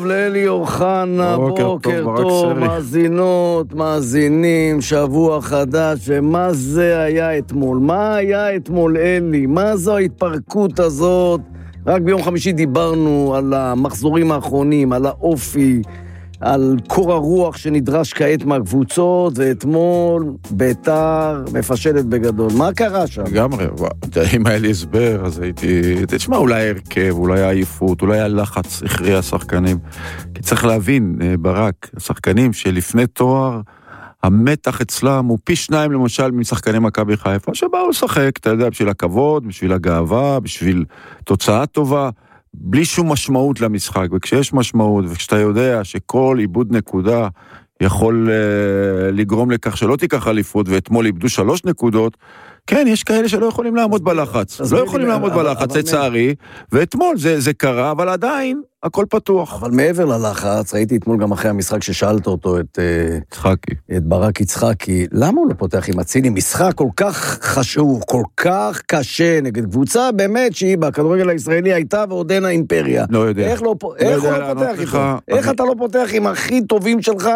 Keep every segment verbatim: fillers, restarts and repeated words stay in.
טוב לאלי אוחנה, בוקר טוב, מאזינות, מאזינים, שבוע חדש, ומה זה היה אתמול? מה היה אתמול, אלי? מה זו ההתפרקות הזאת? רק ביום חמישי דיברנו על המחזורים האחרונים, על האופי, על קור הרוח שנדרש כעת מהקבוצות, ואתמול ביתר מפשלת בגדול. מה קרה שם? לגמרי, אם היה לי הסבר, אז הייתי... תשמע, אולי הרכב, אולי העייפות, אולי הלחץ הכריע השחקנים. כי צריך להבין, ברק, השחקנים שלפני תואר, המתח אצלם הוא פי שניים למשל משחקני מכבי חיפה, שבאו לשחק, אתה יודע, בשביל הכבוד, בשביל הגאווה, בשביל תוצאה טובה, בלי שום משמעות למשחק. וכשיש משמעות, וכשאתה יודע שכל איבוד נקודה יכול uh, לגרום לכך שלא תיקח אליפות, ואתמול איבדו שלוש נקודות, כן, יש כאלה שלא יכולים לעמוד בלחץ. לא יכולים לעמוד בלחץ, לצערי, ואתמול זה, זה קרה, אבל עדיין הכל פתוח. אבל מעבר ללחץ, ראיתי אתמול גם אחרי המשחק ששאלת אותו, את יצחקי. את ברק יצחקי, למה הוא לא פותח עם אצילי? משחק כל כך חשוב, כל כך קשה, נגד קבוצה באמת שהיא בכדורגל הישראלי הייתה ועודנה אימפריה. לא יודע. איך, לא, איך הוא לא פותח איתו? איך אתה לא פותח עם הכי טובים שלך?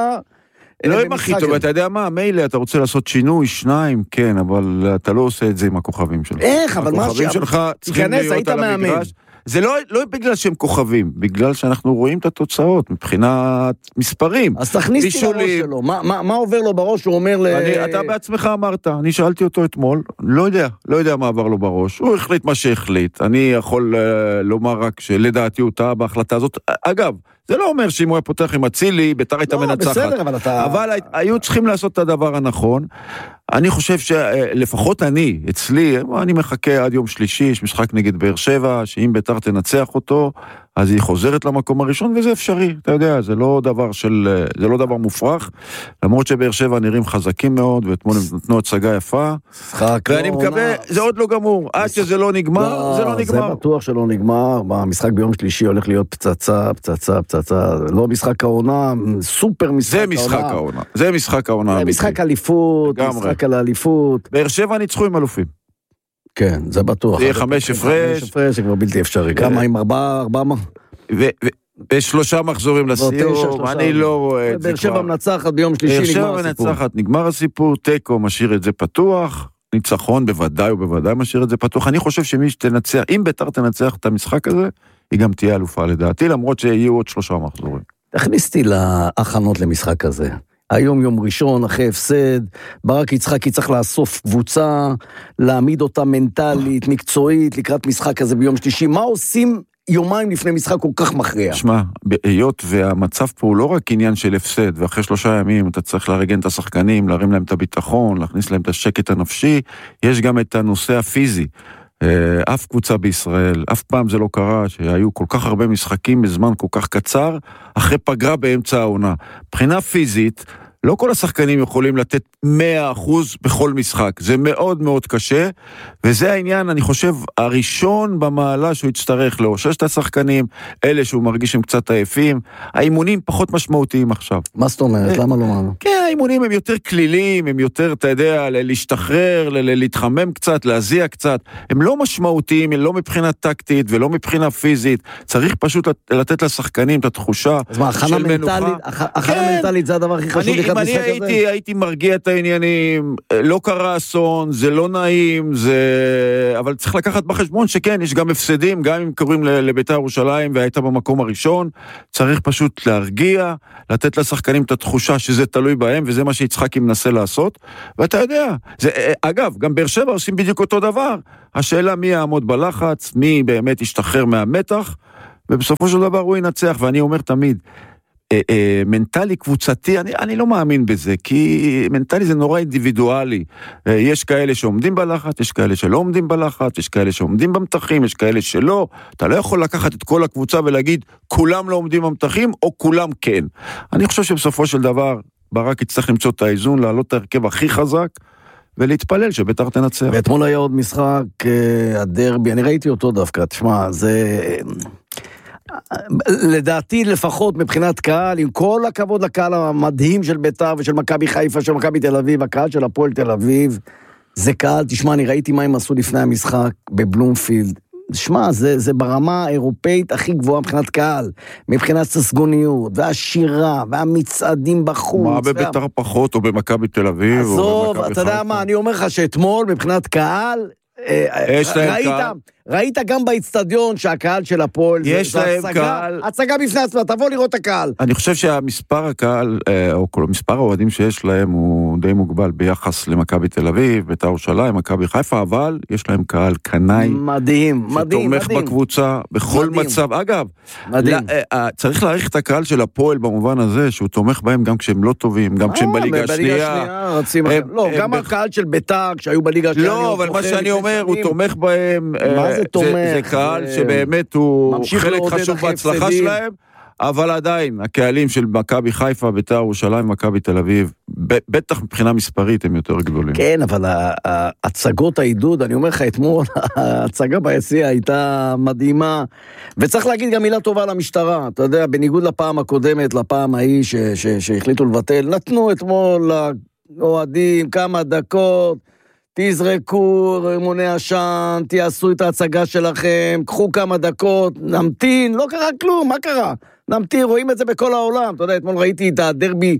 לא עם הכי טוב, אתה יודע מה, מילא אתה רוצה לעשות שינוי, שניים, כן, אבל אתה לא עושה את זה עם הכוכבים שלך. איך, אבל מה הכוכבים שלך צריכים להיות על המגרש. זה לא, לא בגלל שהם כוכבים, בגלל שאנחנו רואים את התוצאות, מבחינת מספרים. אז תכניס לי לראש שלו, מה, מה, מה עובר לו בראש, הוא אומר ל... אני, אתה בעצמך אמרת, אני שאלתי אותו אתמול, לא יודע, לא יודע מה עבר לו בראש, הוא החליט מה שהחליט, אני יכול uh, לומר רק שלדעתי הוא טעה בהחלטה הזאת, אגב, זה לא אומר שאם הוא היה פותח עם אצילי, ביתר הייתה לא, מנצחת. בסדר, אבל אתה... אבל היו צריכים לעשות את הדבר הנכון. אני חושב שלפחות אני, אצלי, אני מחכה עד יום שלישי, יש משחק נגד באר שבע, שאם ביתר תנצח אותו, אז היא חוזרת למקום הראשון, וזה אפשרי. אתה יודע, זה לא דבר של, זה לא דבר מופרך, למרות שבאר שבע נראים חזקים מאוד, ואתמול הם נתנו הצגה יפה. ואני מקווה, זה עוד לא גמור. עד שזה לא נגמר, זה לא נגמר. זה בטוח שלא נגמר. המשחק ביום שלישי הולך להיות פצצה, פצצה, פצצה. לא משחק העונה, סופר משחק העונה. זה משחק העונה. זה משחק העונה. זה משחק אליפות, משחק על האליפות. באר שבע ניצחו עם אלופים. כן, זה בטוח. זה יהיה חמש הפרש. חמש הפרש, זה כבר בלתי אפשרי. כמה עם ארבעה, ארבעה מה? ושלושה מחזורים לסיום, אני לא רואה את זה כבר. באר שבע מנצחת ביום שלישי, נגמר הסיפור. באר שבע מנצחת, נגמר הסיפור, טקו משאיר את זה פתוח, ניצחון בוודאי ובוודאי משאיר את זה פתוח. אני חושב שמי שתנצח, אם ביתר תנצח את המשחק הזה, היא גם תהיה אלופה לדעתי, למרות שיהיו עוד שלושה מחזורים. תכניסתי להכנות למשחק הזה. היום יום ראשון, אחרי הפסד, ברק יצחקי צריך לאסוף קבוצה, להעמיד אותה מנטלית, מקצועית, לקראת משחק הזה ביום שלישי. מה עושים יומיים לפני משחק כל כך מכריע? שמע, היות והמצב פה הוא לא רק עניין של הפסד, ואחרי שלושה ימים אתה צריך לארגן את השחקנים, להרים להם את הביטחון, להכניס להם את השקט הנפשי, יש גם את הנושא הפיזי. אף קבוצה בישראל, אף פעם זה לא קרה, שהיו כל כך הרבה משחקים בזמן כל כך קצר, אחרי פגרה באמצע העונה. מבחינה פיזית, לא כל השחקנים יכולים לתת מאה אחוז בכל משחק. זה מאוד מאוד קשה, וזה העניין, אני חושב, הראשון במעלה שהוא יצטרך לאושש את השחקנים, אלה שהוא מרגיש הם קצת עייפים, האימונים פחות משמעותיים עכשיו. מה זאת אומרת? למה לא מעלה? כן, האימונים הם יותר כלילים, הם יותר, אתה יודע, להשתחרר, להתחמם קצת, להזיע קצת, הם לא משמעותיים, הם לא מבחינה טקטית ולא מבחינה פיזית, צריך פשוט לתת לשחקנים את התחושה של מנוחה. אז מה, הכנה מנטלית זה הדבר הכי חשוב? אם אני הייתי, הייתי מרגיע את העניינים, לא קרה אסון, זה לא נעים, זה... אבל צריך לקחת בחשבון שכן, יש גם הפסדים, גם אם קוראים לביתר ירושלים והייתה במקום הראשון, צריך פשוט להרגיע, לתת לשחקנים את התחושה שזה תלוי בהם, וזה מה שיצחקי מנסה לעשות, ואתה יודע, זה, אגב, גם באר שבע עושים בדיוק אותו דבר, השאלה מי יעמוד בלחץ, מי באמת ישתחרר מהמתח, ובסופו של דבר הוא ינצח, ואני אומר תמיד, מנטלי קבוצתי, אני, אני לא מאמין בזה, כי מנטלי זה נורא אינדיבידואלי. יש כאלה שעומדים בלחץ, יש כאלה שלא עומדים בלחץ, יש כאלה שעומדים במתחים, יש כאלה שלא. אתה לא יכול לקחת את כל הקבוצה ולהגיד, כולם לא עומדים במתחים, או כולם כן. אני חושב שבסופו של דבר, ברק יצטרך למצוא את האיזון, לעלות את הרכב הכי חזק, ולהתפלל שביתר תנצח. ואתמול היה עוד משחק, הדרבי, אני ראיתי אותו דווקא, תשמע, זה... לדעתי לפחות מבחינת קהל, עם כל הכבוד לקהל המדהים של ביתר ושל מכבי חיפה, של מכבי תל אביב, הקהל של הפועל תל אביב, זה קהל, תשמע, אני ראיתי מה הם עשו לפני המשחק בבלומפילד, שמע, זה, זה ברמה האירופאית הכי גבוהה מבחינת קהל, מבחינת ססגוניות, והשירה, והמצעדים בחוץ. מה בביתר וה... פחות, או במכבי תל אביב, עזוב, או במכבי אתה יודע מה, אני אומר לך שאתמול, מבחינת קהל, ראית, ראית גם באצטדיון שהקהל של הפועל, יש להם קהל, הצגה בפני עצמה, תבוא לראות את הקהל. אני חושב שהמספר הקהל, או כל מספר האוהדים שיש להם, הוא די מוגבל ביחס למכבי תל אביב, בית"ר ירושלים, מכבי חיפה, אבל יש להם קהל קנאי, מדהים, מדהים, שתומך בקבוצה, בכל מצב. אגב, צריך להעריך את הקהל של הפועל במובן הזה, שהוא תומך בהם גם כשהם לא טובים, גם כשהם בליגה השנייה. לא, גם הקהל של בית"ר, כשהיו בליגה השנייה, לא, אבל מה שאני אומר, הוא תומך בהם, מה זה תומך? זה קהל שבאמת הוא חלק חשוב בהצלחה שלהם, אבל עדיין, הקהלים של מכבי חיפה, בית"ר ירושלים, מכבי תל אביב, בטח מבחינה מספרית הם יותר גדולים. כן, אבל הצגות העידוד, אני אומר לך אתמול, ההצגה ביציע הייתה מדהימה, וצריך להגיד גם מילה טובה למשטרה, אתה יודע, בניגוד לפעם הקודמת, לפעם ההיא שהחליטו לבטל, נתנו אתמול לאוהדים כמה דקות, תזרקו רימוני עשן, תעשו את ההצגה שלכם, קחו כמה דקות, נמתין, לא קרה כלום, מה קרה? נמתין, רואים את זה בכל העולם, אתה יודע, אתמול ראיתי את הדרבי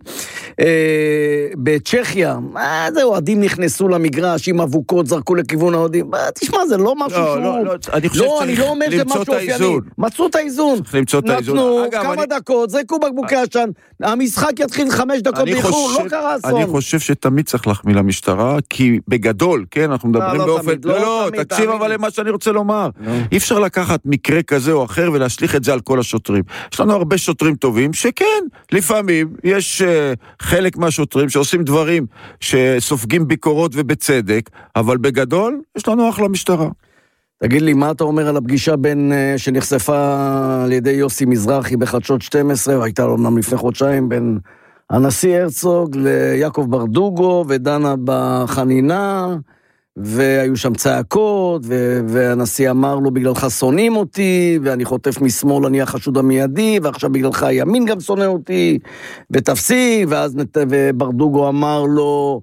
אה, בצ'כיה, מה זה, אוהדים נכנסו למגרש, עם אבוקות, זרקו לכיוון האוהדים, תשמע, זה לא משהו לא, שהוא... לא, לא, אני חושב לא, אני לא אומר שזה משהו אופייני, מצאו את האיזון, צריך למצוא את האיזון. נתנו אגב, כמה אני... דקות, זרקו בקבוקי עשן, המשחק יתחיל חמש דקות באיחור, לא קרה אסון. אני חושב שתמיד צריך להחמיא למשטרה, כי בגדול, כן, אנחנו מדברים באופן... לא, לא, תקשיב אבל למה שאני רוצה לומר. אי אפשר לקחת מקרה כזה או אחר ולהשליך את זה על כל השוטרים. יש לנו הרבה שוטרים טובים, שכן, לפעמים יש חלק מהשוטרים שעושים דברים שסופגים ביקורות ובצדק, אבל בגדול יש לנו אחלה משטרה. תגיד לי, מה אתה אומר על הפגישה בין, שנחשפה על ידי יוסי מזרחי בחדשות שתים עשרה, והייתה לו אמנם לפני חודשיים, בין הנשיא הרצוג ליעקב ברדוגו, ודנה בחנינה, והיו שם צעקות, ו- והנשיא אמר לו, בגללך שונאים אותי, ואני חוטף משמאל, אני החשוד המיידי, ועכשיו בגללך הימין גם שונא אותי, ותפסיק, ואז נת- וברדוגו אמר לו,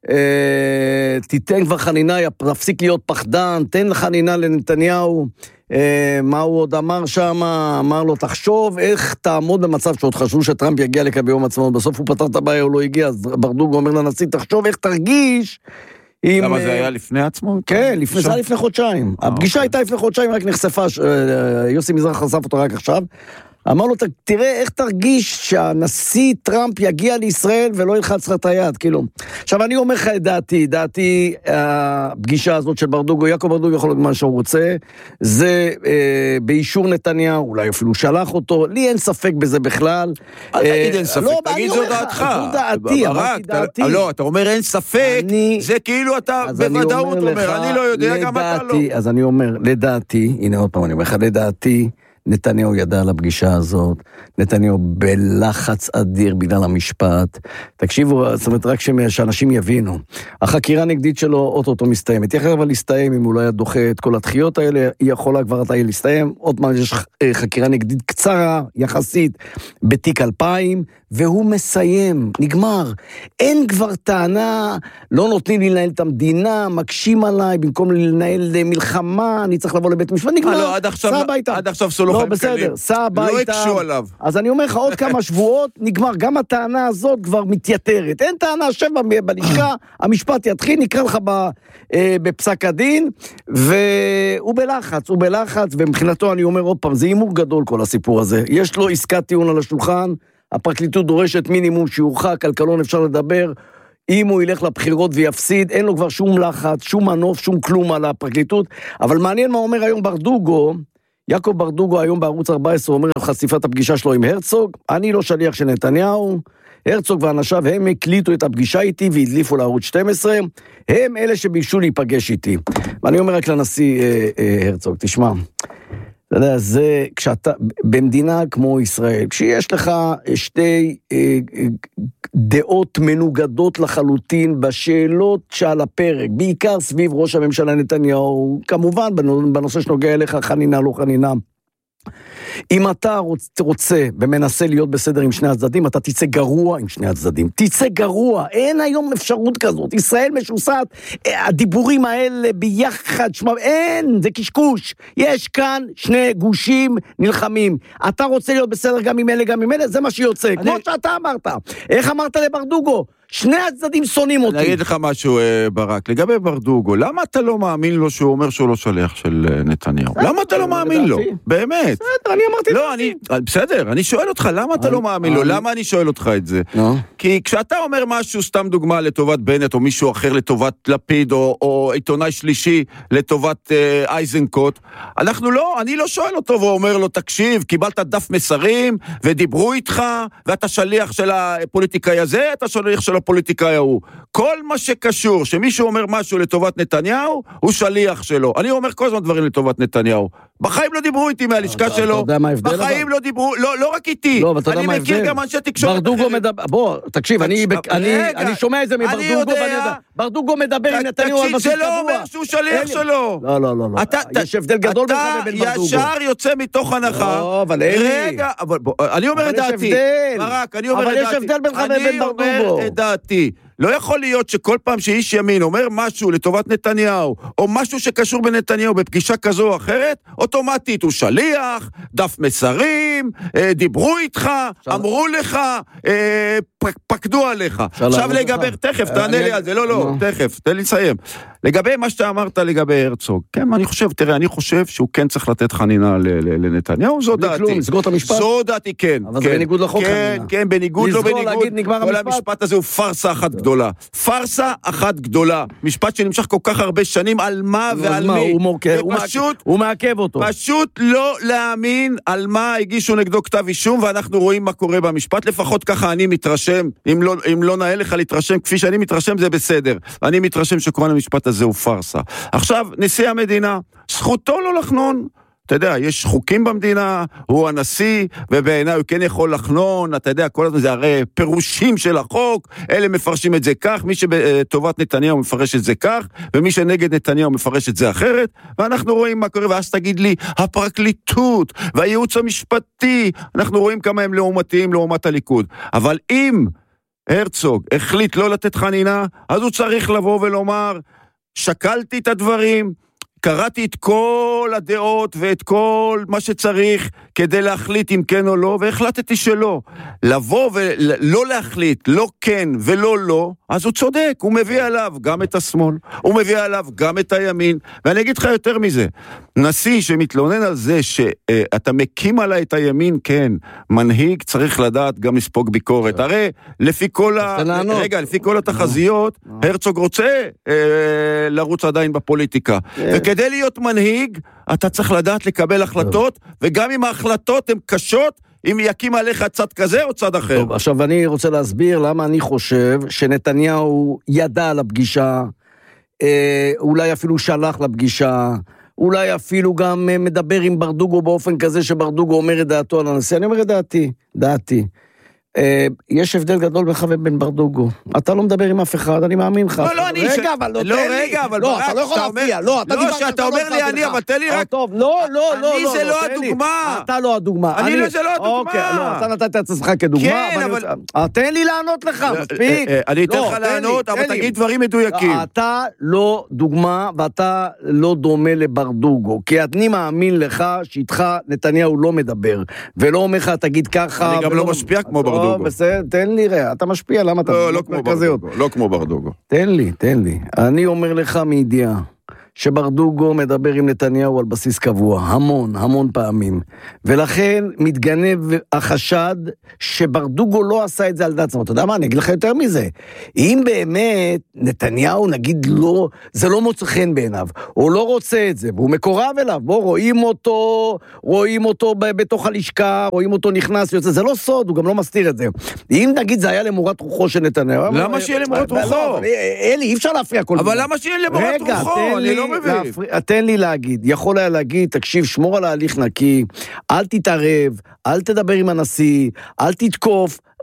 אה, תיתן כבר חנינה, תפסיק להיות פחדן, תן חנינה לנתניהו, אה, מה הוא עוד אמר שם, אמר לו, תחשוב איך תעמוד במצב שעוד חשבו שטראמפ יגיע לכאן ביום עצמאות, בסוף הוא פתר את הבעיה, הוא לא הגיע, אז ברדוגו אומר לנשיא, תחשוב איך תרגיש, למה זה היה לפני עצמו? כן, זה היה לפני חודשיים. הפגישה הייתה לפני חודשיים, רק נחשפה, יוסי מזרח חשף אותו רק עכשיו. אמר לו, תראה איך תרגיש שהנשיא טראמפ יגיע לישראל ולא ילחץ לך את היד, כאילו. עכשיו, אני אומר לך את דעתי, דעתי, הפגישה הזאת של ברדוגו, יעקב ברדוגו יכול להיות מה שהוא רוצה, זה אה, באישור נתניהו, אולי אפילו שלח אותו, לי אין ספק בזה בכלל. אל תגיד אין ספק, לא, תגיד זו דעתך. זו דעתי, אמרתי דעתי. לא, אתה אומר אין ספק, אני, זה כאילו אתה בוודאות אומר, לך, אני לא יודע, גם אתה לא. אז אני אומר, לדעתי, הנה עוד פעם אני אומר לך, לדעתי, נתניהו ידע על הפגישה הזאת, נתניהו בלחץ אדיר בגלל המשפט, תקשיבו, זאת אומרת רק שאנשים יבינו, החקירה נגדית שלו אוטוטו מסתיימת, יחר אבל להסתיים אם הוא לא היה דוחה את כל הדחיות האלה, היא יכולה כבר עתה להסתיים, עוד פעם יש חקירה נגדית קצרה, יחסית, בתיק אלפיים, והוא מסיים, נגמר, אין כבר טענה, לא נותנים לי לנהל את המדינה, מקשים עליי, במקום לנהל מלחמה, אני צריך לבוא לבית משפט, נגמר, לא, עד עכשיו, עד עכשיו סולו לא, בסדר, סע הביתה. לא הקשו עליו. אז אני אומר לך, עוד כמה שבועות, נגמר, גם הטענה הזאת כבר מתייתרת. אין טענה, שבע בלשכה, המשפט יתחיל, נקרא לך בפסק הדין, והוא בלחץ, הוא בלחץ, ומבחינתו אני אומר עוד פעם, זה אימור גדול כל הסיפור הזה. יש לו עסקת טיעון על השולחן, הפרקליטות דורשת מינימום שיורחק, על קלון אפשר לדבר, אם הוא ילך לבחירות ויפסיד, אין לו כבר שום לחץ, שום מנוף, שום כלום על הפרקליטות, אבל מעניין מה אומר היום ברדוגו, יעקב ברדוגו היום בערוץ ארבע עשרה אומר על חשיפת הפגישה שלו עם הרצוג, אני לא שליח של נתניהו, הרצוג ואנשיו הם הקליטו את הפגישה איתי והדליפו לערוץ שתים עשרה, הם אלה שביקשו להיפגש איתי. ואני אומר רק לנשיא אה, אה, הרצוג, תשמע, אתה יודע, זה כשאתה, במדינה כמו ישראל, כשיש לך שתי אה, אה, דעות מנוגדות לחלוטין בשאלות שעל הפרק, בעיקר סביב ראש הממשלה נתניהו, כמובן בנושא שנוגע אליך חנינה לא חנינה, אם אתה רוצה ומנסה להיות בסדר עם שני הצדדים, אתה תצא גרוע עם שני הצדדים. תצא גרוע, אין היום אפשרות כזאת. ישראל משוסעת, הדיבורים האלה ביחד, שמה, אין, זה קשקוש. יש כאן שני גושים נלחמים. אתה רוצה להיות בסדר גם עם אלה, גם עם אלה, זה מה שיוצא. אני... כמו שאתה אמרת. איך אמרת לברדוגו? שני הצדדים שונאים אותי. אני אגיד לך משהו, ברק, לגבי ברדוגו, למה אתה לא מאמין לו שהוא אומר שהוא לא שליח של נתניהו? למה אתה לא מאמין לו? באמת. בסדר, אני אמרתי לא, אני, בסדר, אני שואל אותך, למה אתה לא מאמין לו? למה אני שואל אותך את זה? כי כשאתה אומר משהו, סתם דוגמה לטובת בנט, או מישהו אחר לטובת לפיד, או עיתונאי שלישי לטובת אייזנקוט, אנחנו לא, אני לא שואל אותו ואומר לו, תקשיב, קיבלת דף מסרים, ודיברו איתך, ואתה שליח של הפוליטיקאי הזה, אתה שליח של הפוליטיקאי ההוא. כל מה שקשור, שמישהו אומר משהו לטובת נתניהו, הוא שליח שלו. אני אומר כל הזמן דברים לטובת נתניהו. בחיים לא דיברו איתי מהלשכה שלו. בחיים לא דיברו, לא רק איתי. אני מכיר גם אנשי תקשורת. ברדוגו מדבר, בוא, תקשיב, אני שומע את זה מברדוגו, ואני יודע, ברדוגו מדבר עם נתניהו על בסיס קבוע. זה לא אומר שהוא שליח שלו. לא, לא, לא. יש הבדל גדול בך ובין ברדוגו. אתה ישר יוצא מתוך הנחה. לא, אבל אין לי. רגע, אני אומר את דעתי. ברק, אני אומר את דעתי. אבל יש הבדל בינך ובין ברדוגו. אני אומר את דעתי. לא יכול להיות שכל פעם שאיש ימין אומר משהו לטובת נתניהו, או משהו שקשור בנתניהו בפגישה כזו או אחרת, אוטומטית הוא שליח, דף מסרים, דיברו איתך, אמרו לך, פקדו עליך. עכשיו לגבי, תכף, תענה לי על זה, לא, לא, תכף, תן לי לסיים. לגבי מה שאתה אמרת לגבי הרצוג, כן, אני חושב, תראה, אני חושב שהוא כן צריך לתת חנינה לנתניהו, זו דעתי. לסגור את המשפט? זו דעתי, כן. אבל זה בניגוד לחוק חנינה. כן, כן, בניגוד, לא בניגוד. כל המשפט הזה הוא פרסה אחת גדולה. פרסה אחת גדולה. משפט שנמשך כל כך הרבה שנים, על מה ועל מי. הוא מעכב אותו. פשוט לא להאמין על מה הגישו נגדו כתב אישום, ואנחנו רואים מה קורה במשפט, לפחות ככה אני מתרשם, אם לא, אם לא נאה לך להתרשם, כפי שאני מתרשם זה בסדר. אני מתרשם שכל המשפט הזה הוא פרסה. עכשיו, נשיא המדינה, זכותו לא לחנון. אתה יודע, יש חוקים במדינה, הוא הנשיא, ובעיניי הוא כן יכול לחנון, אתה יודע, כל הזמן זה הרי פירושים של החוק, אלה מפרשים את זה כך, מי שטובת נתניהו מפרש את זה כך, ומי שנגד נתניהו מפרש את זה אחרת, ואנחנו רואים מה קורה, ואז תגיד לי, הפרקליטות והייעוץ המשפטי, אנחנו רואים כמה הם לעומתיים לעומת הליכוד, אבל אם הרצוג החליט לא לתת חנינה, אז הוא צריך לבוא ולומר, שקלתי את הדברים, קראתי את כל הדעות ואת כל מה שצריך כדי להחליט אם כן או לא, והחלטתי שלא. לבוא ולא להחליט, לא כן ולא לא, אז הוא צודק, הוא מביא עליו גם את השמאל, הוא מביא עליו גם את הימין, ואני אגיד לך יותר מזה, נשיא שמתלונן על זה שאתה מקים עליי את הימין, כן, מנהיג צריך לדעת גם לספוג ביקורת, הרי לפי כל ה... רגע, לפי כל התחזיות, הרצוג רוצה לרוץ עדיין בפוליטיקה, וכדי להיות מנהיג, אתה צריך לדעת לקבל החלטות, וגם אם ההחלטות הן קשות, אם יקים עליך צד כזה או צד אחר. טוב, עכשיו אני רוצה להסביר למה אני חושב שנתניהו ידע על הפגישה, אה, אולי אפילו שלח לפגישה, אולי אפילו גם מדבר עם ברדוגו באופן כזה שברדוגו אומר את דעתו על הנשיא. אני אומר את דעתי, דעתי. יש הבדל גדול בך ובין ברדוגו. אתה לא מדבר עם אף אחד, אני מאמין לך. לא, לא, אני... רגע, אבל לא, לא, רגע, אבל... לא, אתה לא יכול להפריע. לא, אתה דיברת... לא, שאתה אומר לי אני, אבל תן לי רק... טוב, לא, לא, לא. אני זה לא הדוגמה. אתה לא הדוגמה. אני לא זה לא הדוגמה. אוקיי, לא, אתה נתת את עצמך כדוגמה. כן, אבל... תן לי לענות לך, מספיק. אני אתן לך לענות, אבל תגיד דברים מדויקים. אתה לא דוגמה, ואתה לא דומה לברדוגו. כי אני מאמין לך שאיתך נתניהו לא מדבר, ולא אומר לך, תגיד ככה. אני גם לא משפיע כמו ברדוגו. בסדר, תן לי ראה, אתה משפיע, למה אתה... לא, לא כמו ברדוגו, לא כמו ברדוגו. תן לי, תן לי. אני אומר לך מידיעה, שברדוגו מדבר עם נתניהו על בסיס קבוע, המון, המון פעמים. ולכן מתגנב החשד שברדוגו לא עשה את זה על דעת עצמו. אתה יודע מה, אני אגיד לך יותר מזה. אם באמת נתניהו, נגיד לא, זה לא מוצא חן בעיניו, הוא לא רוצה את זה, והוא מקורב אליו, בוא, רואים אותו, רואים אותו בתוך הלשכה, רואים אותו נכנס, יוצא, זה לא סוד, הוא גם לא מסתיר את זה. אם נגיד זה היה למורת רוחו של נתניהו... למה שיהיה למורת רוחו? אלי, אי אפשר להפריע כל אבל למה שיהיה למורת רוחו? אני לא מבין. תן לי להגיד, יכול היה להגיד, תקשיב, שמור על ההליך נקי, אל תתערב, אל תדבר עם הנשיא, אל תתקוף,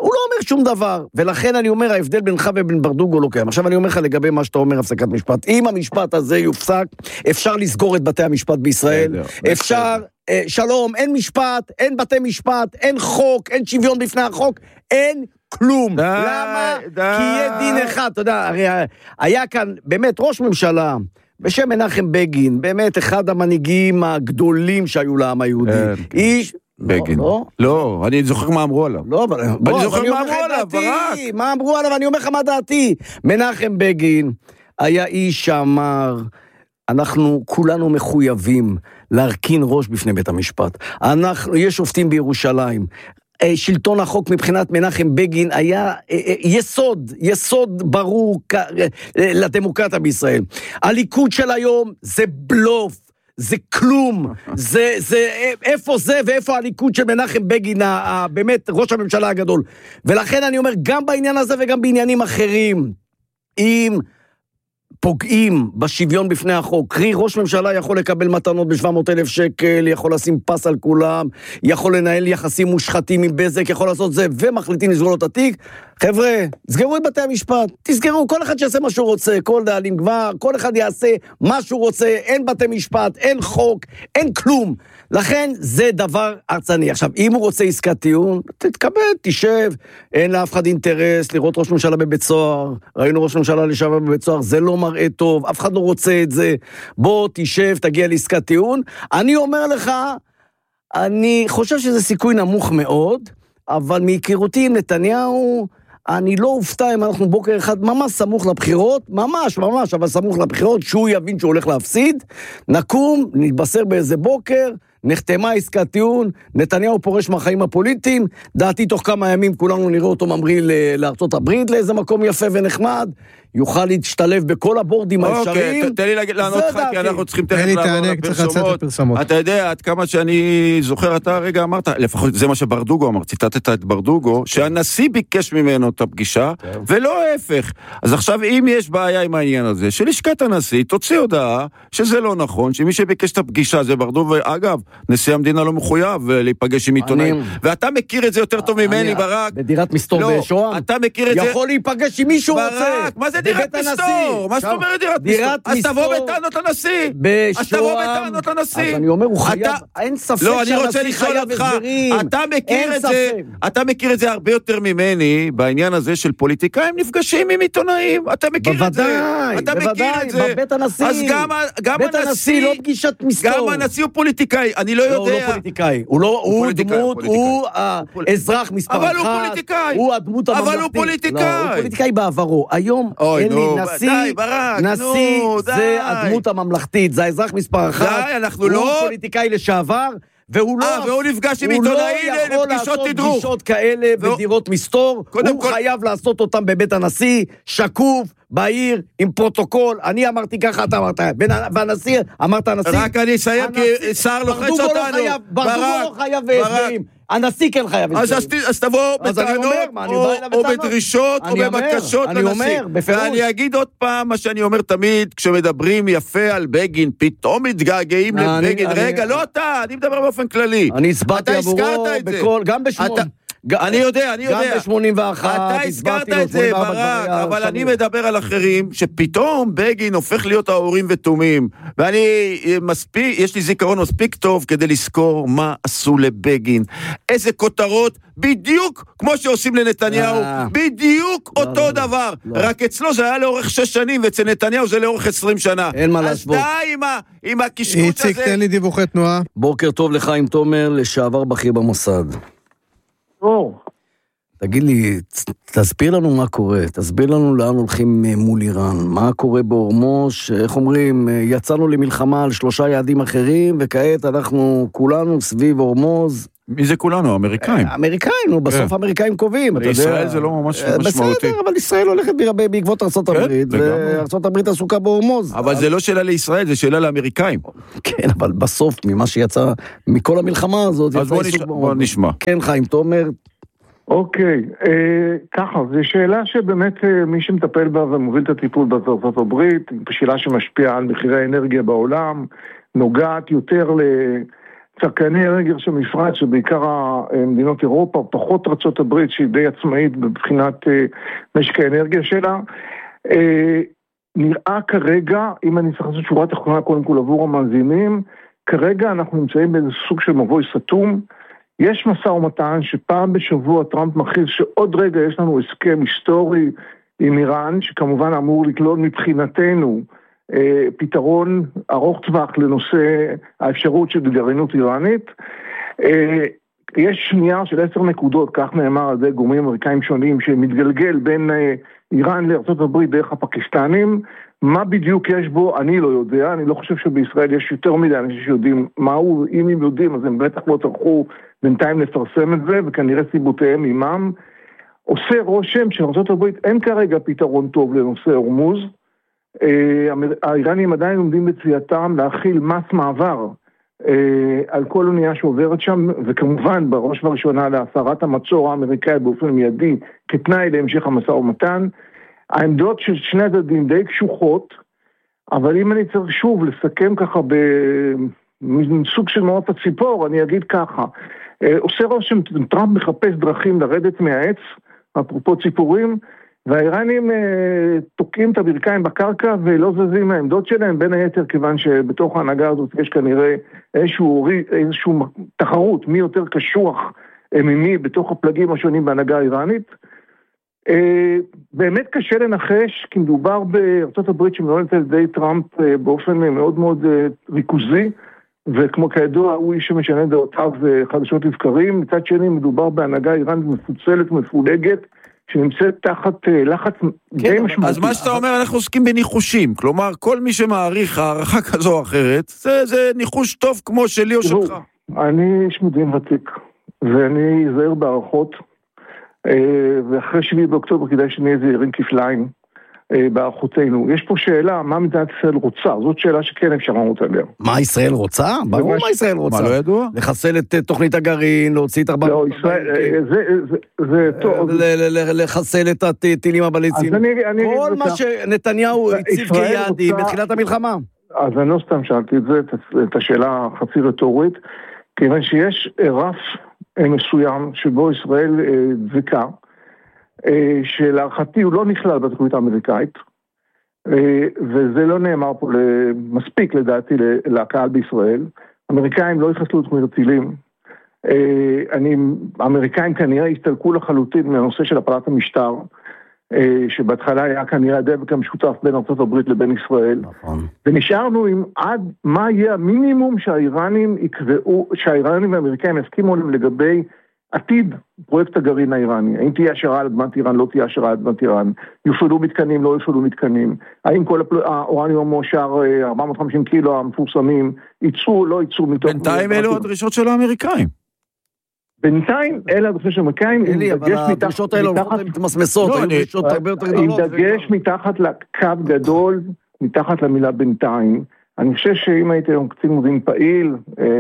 הוא לא אומר שום דבר, ולכן אני אומר, ההבדל בינך ובין ברדוגו לא קיים. עכשיו אני אומר לך לגבי מה שאתה אומר, הפסקת משפט. אם המשפט הזה יופסק, אפשר לסגור את בתי המשפט בישראל, אפשר, שלום, אין משפט, אין בתי משפט, אין חוק, אין שוויון בפני החוק, אין כלום. למה? כי יהיה דין אחד, אתה יודע, הרי היה כאן באמת ראש ממשלה, בשם מנחם בגין, באמת אחד המנהיגים הגדולים שהיו לעם היהודי. איש... בגין. לא, לא, אני זוכר מה אמרו עליו. לא, אבל אני זוכר מה אמרו עליו, ברק. מה אמרו עליו, אני אומר לך מה דעתי. מנחם בגין היה איש שאמר, אנחנו כולנו מחויבים להרכין ראש בפני בית המשפט. אנחנו, יש שופטים בירושלים. שלטון החוק מבחינת מנחם בגין היה יסוד, יסוד ברור לדמוקרטיה בישראל. הליכוד של היום זה בלוף, זה כלום, זה, זה, איפה זה ואיפה הליכוד של מנחם בגין, באמת ראש הממשלה הגדול. ולכן אני אומר, גם בעניין הזה וגם בעניינים אחרים, אם פוגעים בשוויון בפני החוק, קרי ראש ממשלה יכול לקבל מתנות ב-שבע מאות אלף שקל, יכול לשים פס על כולם, יכול לנהל יחסים מושחתים עם בזק, יכול לעשות זה, ומחליטים לסגור לו את התיק. חבר'ה, סגרו את בתי המשפט, תסגרו, כל אחד שיעשה מה שהוא רוצה, כל דאלים כבר, כל אחד יעשה מה שהוא רוצה, אין בתי משפט, אין חוק, אין כלום. לכן זה דבר הרצני. עכשיו, אם הוא רוצה עסקת טיעון, תתכבד, תשב, אין לאף אחד אינטרס לראות ראש ממשלה בבית סוהר, ראינו ראש ממשלה לשעבר בבית סוהר, זה לא מראה טוב, אף אחד לא רוצה את זה, בוא תשב, תגיע לעסקת טיעון. אני אומר לך, אני חושב שזה סיכוי נמוך מאוד, אבל מהיכרותי עם נתניהו, אני לא אופתע אם אנחנו בוקר אחד ממש סמוך לבחירות, ממש ממש, אבל סמוך לבחירות, שהוא יבין שהוא הולך להפסיד, נקום, נתבשר באיזה בוקר, נחתמה עסקת טיעון, נתניהו פורש מהחיים הפוליטיים, דעתי תוך כמה ימים כולנו נראה אותו ממריא לארצות הברית, לאיזה מקום יפה ונחמד, יוכל להשתלב בכל הבורדים האפשריים. אוקיי, תן לי לענות לך, כי אנחנו צריכים תכף לעבור לפרסומות. אתה יודע, עד כמה שאני זוכר, אתה הרגע אמרת, לפחות זה מה שברדוגו אמר, ציטטת את ברדוגו, שהנשיא ביקש ממנו את הפגישה, ולא ההפך. אז עכשיו, אם יש בעיה עם העניין הזה, שלשכת הנשיא תוציא הודעה שזה לא נכון, שמי שביקש את הפגישה זה ברדוגו, ואגב, נשיא המדינה לא מחויב להיפגש עם עיתונאים, ואתה מכיר את זה יותר טוב ממני, ברק. בדירת מסתור בשוהם. אתה מכיר את זה. יכול להיפגש עם מישהו רוצה. מה זה דירת מסתור? מה זאת אומרת דירת מסתור? אז תבוא בטענות לנשיא. אז תבוא בטענות לנשיא. אז אני אומר, הוא חייב, אין ספק שהנשיא חייב הסברים. אתה מכיר את זה, אתה מכיר את זה הרבה יותר ממני, בעניין הזה של פוליטיקאים נפגשים עם עיתונאים. אתה מכיר את זה. אתה מכיר את זה. בבית הנשיא. אז גם בית הנשיא לא פגישת מסתור. גם הנשיא הוא פוליטיקאי. אני לא יודע. הוא לא פוליטיקאי. הוא דמות, הוא האזרח מספר אחת. אבל הוא פוליטיקאי. הוא הדמות הממלכתית. אבל הוא פוליטיקאי. הוא פוליטיקאי בעברו. היום אין לי נשיא, נשיא זה הדמות הממלכתית, זה האזרח מספר אחת, הוא פוליטיקאי לשעבר, והוא לא, והוא נפגש עם עיתונאים לפגישות תדרוך. פגישות כאלה בדירות מסתור, הוא חייב לעשות אותם בבית הנשיא, שקוף, בעיר, עם פרוטוקול, אני אמרתי ככה, אתה אמרת, והנשיא, אמרת הנשיא. רק אני אסיים, כי שר לוחץ אותנו. ברדוגו לא חייב הסברים. הנשיא כן חייב הסברים. אז תבוא בטענות, או בדרישות, או בבקשות לנשיא. ואני אגיד עוד פעם מה שאני אומר תמיד, כשמדברים יפה על בגין, פתאום מתגעגעים לבגין. רגע, לא אתה, אני מדבר באופן כללי. אני הסברתי עבורו בכל, גם בשמון. אני יודע, אני יודע. גם ב-שמונים ואחת, אתה הזכרת את זה, ברק, אבל אני מדבר על אחרים, שפתאום בגין הופך להיות ההורים ותומים, ואני מספיק, יש לי זיכרון מספיק טוב כדי לזכור מה עשו לבגין. איזה כותרות, בדיוק כמו שעושים לנתניהו, בדיוק אותו דבר. רק אצלו זה היה לאורך שש שנים, ואצל נתניהו זה לאורך עשרים שנה. אין מה להשוות. אז די עם הקשקוש הזה. איציק, תן לי דיווחי תנועה. בוקר טוב לחיים תומר, לשעבר בכיר במוסד. תגיד לי, תסביר לנו מה קורה, תסביר לנו לאן הולכים מול איראן, מה קורה בהורמוז, איך אומרים, יצאנו למלחמה על שלושה יעדים אחרים, וכעת אנחנו כולנו סביב הורמוז. מי זה כולנו? האמריקאים. האמריקאים, נו, בסוף האמריקאים קובעים. ישראל זה לא ממש משמעותי. בסדר, אבל ישראל הולכת בעקבות ארצות הברית, וארצות הברית עסוקה בהורמוז. אבל זה לא שאלה לישראל, זה שאלה לאמריקאים. כן, אבל בסוף, ממה שיצא מכל המלחמה הזאת, אז בוא נשמע. כן, חיים תומר. אוקיי, ככה, זו שאלה שבאמת מי שמטפל בה ומוביל את הטיפול בארצות הברית, שאלה שמשפיעה על מחירי האנרגיה בעולם, נוגעת יותר צרכני אנרגיה של מפרץ, שבעיקר מדינות אירופה, פחות ארצות הברית, שהיא די עצמאית בבחינת משק האנרגיה שלה, נראה כרגע, אם אני צריך לעשות שורה תחתונה קודם כל עבור המאזינים, כרגע אנחנו נמצאים באיזה סוג של מבוי סתום, יש משא ומתן שפעם בשבוע טראמפ מכריז שעוד רגע יש לנו הסכם היסטורי עם איראן, שכמובן אמור לכלול מבחינתנו אה, פתרון ארוך טווח לנושא האפשרות של גרעינות איראנית. אה, יש נייר של עשר נקודות, כך נאמר על זה גורמים אמריקאים שונים, שמתגלגל בין אה, איראן לארצות הברית דרך הפקיסטנים. מה בדיוק יש בו, אני לא יודע, אני לא חושב שבישראל יש יותר מדי אנשים שיודעים מהו, אם הם יודעים אז הם בטח לא תרחו בינתיים לפרסם את זה, וכנראה סיבותיהם עימם. עושה רושם שארצות הברית אין כרגע פתרון טוב לנושא הורמוז, האיראנים עדיין עומדים בצייתם להכיל מס מעבר על כל אונייה שעוברת שם, וכמובן בראש ובראשונה להסרת המצור האמריקאי באופן מיידי כתנאי להמשך המשא ומתן. העמדות של שני הצדדים די קשוחות, אבל אם אני צריך שוב לסכם ככה בסוג של מעוף הציפור, אני אגיד ככה, עושה רושם, טראמפ מחפש דרכים לרדת מהעץ, אפרופו ציפורים, והאיראנים תוקעים את הברכיים בקרקע ולא זזים מהעמדות שלהם, בין היתר כיוון שבתוך ההנהגה הזאת יש כנראה איזשהו, איזשהו תחרות, מי יותר קשוח ממי בתוך הפלגים השונים בהנהגה האיראנית. באמת קשה לנחש, כי מדובר בארצות הברית שמנוהלת על ידי טראמפ באופן מאוד מאוד ריכוזי, וכמו כידוע הוא איש שמשנה דעותיו חדשות לבקרים. מצד שני מדובר בהנהגה איראנית מפוצלת ומפולגת, שנמצאת תחת לחץ די משמעותי. אז מה שאתה אומר, אנחנו עוסקים בניחושים, כלומר כל מי שמעריך הערכה כזו או אחרת, זה, זה ניחוש טוב כמו שלי או שלך. אני איש מודיעין ותיק, ואני אזהר בערכות, ואחרי שביעי באוקטובר כדאי שנהיה זהירים כפליים בערכותינו. יש פה שאלה, מה מדינת ישראל רוצה? זאת שאלה שכן אפשר לענות עליה. מה ישראל רוצה? ברור מה ישראל רוצה. מה לא ידוע? לחסל את תוכנית הגרעין, להוציא את ארבע... לא, ישראל, זה טוב. לחסל את הטילים הבליסטיים. כל מה שנתניהו הציב כיעדים בתחילת המלחמה. אז אני לא סתם שאלתי את זה, את השאלה החצי רטורית, כיוון שיש רף מסוים שבו ישראל דבקה, שלהערכתי הוא לא נכלל בתוכנית האמריקאית, וזה לא נאמר פה מספיק לדעתי לקהל בישראל. האמריקאים לא יחסלו את תוכנית הטילים, האמריקאים כנראה הסתלקו לחלוטין מהנושא של הפלת המשטר, שבהתחלה היה כנראה הדבק המשותף בין ארצות הברית לבין ישראל, נכון. ונשארנו עם עד מה יהיה המינימום שהאיראנים יקבעו, שהאיראנים והאמריקאים יסכימו עליהם לגבי עתיד פרויקט הגרעין האיראני. האם תהיה השערה על אדמת איראן, לא תהיה השערה על אדמת איראן, יופעלו מתקנים, לא יופעלו מתקנים, האם כל האורניום המועשר ארבע מאות וחמישים קילו המפורסמים ייצאו, לא ייצאו מתוך... בינתיים אלו הדרישות של האמריקאים. בינתיים אלה הדרישות של האמריקאים, אלי, אבל הדרישות האלה הולכות מתמסמסות, היו דרישות הרבה יותר גדולות. עם דגש מתחת לקו גדול, מתחת למילה בינתיים. אני חושב שאם הייתי היום קצין מודיעין פעיל,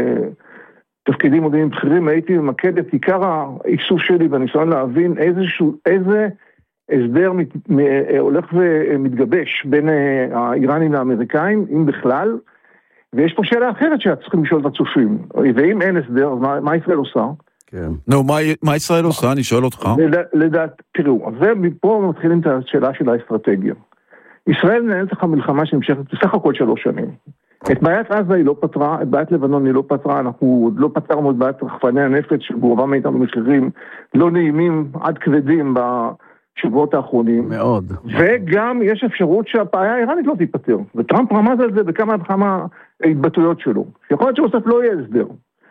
תפקידים מודיעין בכירים, הייתי ממקד את עיקר האיסוף שלי בניסיון להבין איזשהו, איזה הסדר מת, הולך ומתגבש בין האיראנים לאמריקאים, אם בכלל, ויש פה שאלה אחרת שצריכים לשאול את הצופים, ואם אין הסדר, אז מה, מה ישראל עושה? כן. נו, מה, מה ישראל עושה? אני שואל אותך. לדעת, תראו, אז זה מפה מתחילים את השאלה של האסטרטגיה. ישראל מנהלת לך מלחמה שנמשכת בסך הכל שלוש שנים. את בעיית עזה היא לא פתרה, את בעיית לבנון היא לא פתרה, אנחנו עוד לא פתרנו את בעיית רחפני הנפץ שגובה מאיתנו מחירים לא נעימים עד כבדים בשבועות האחרונים. מאוד. וגם יש אפשרות שהבעיה האיראנית לא תיפטר, וטראמפ רמז על זה בכמה וכמה התבטאויות שלו. יכול להיות שבסוף לא יהיה הסדר.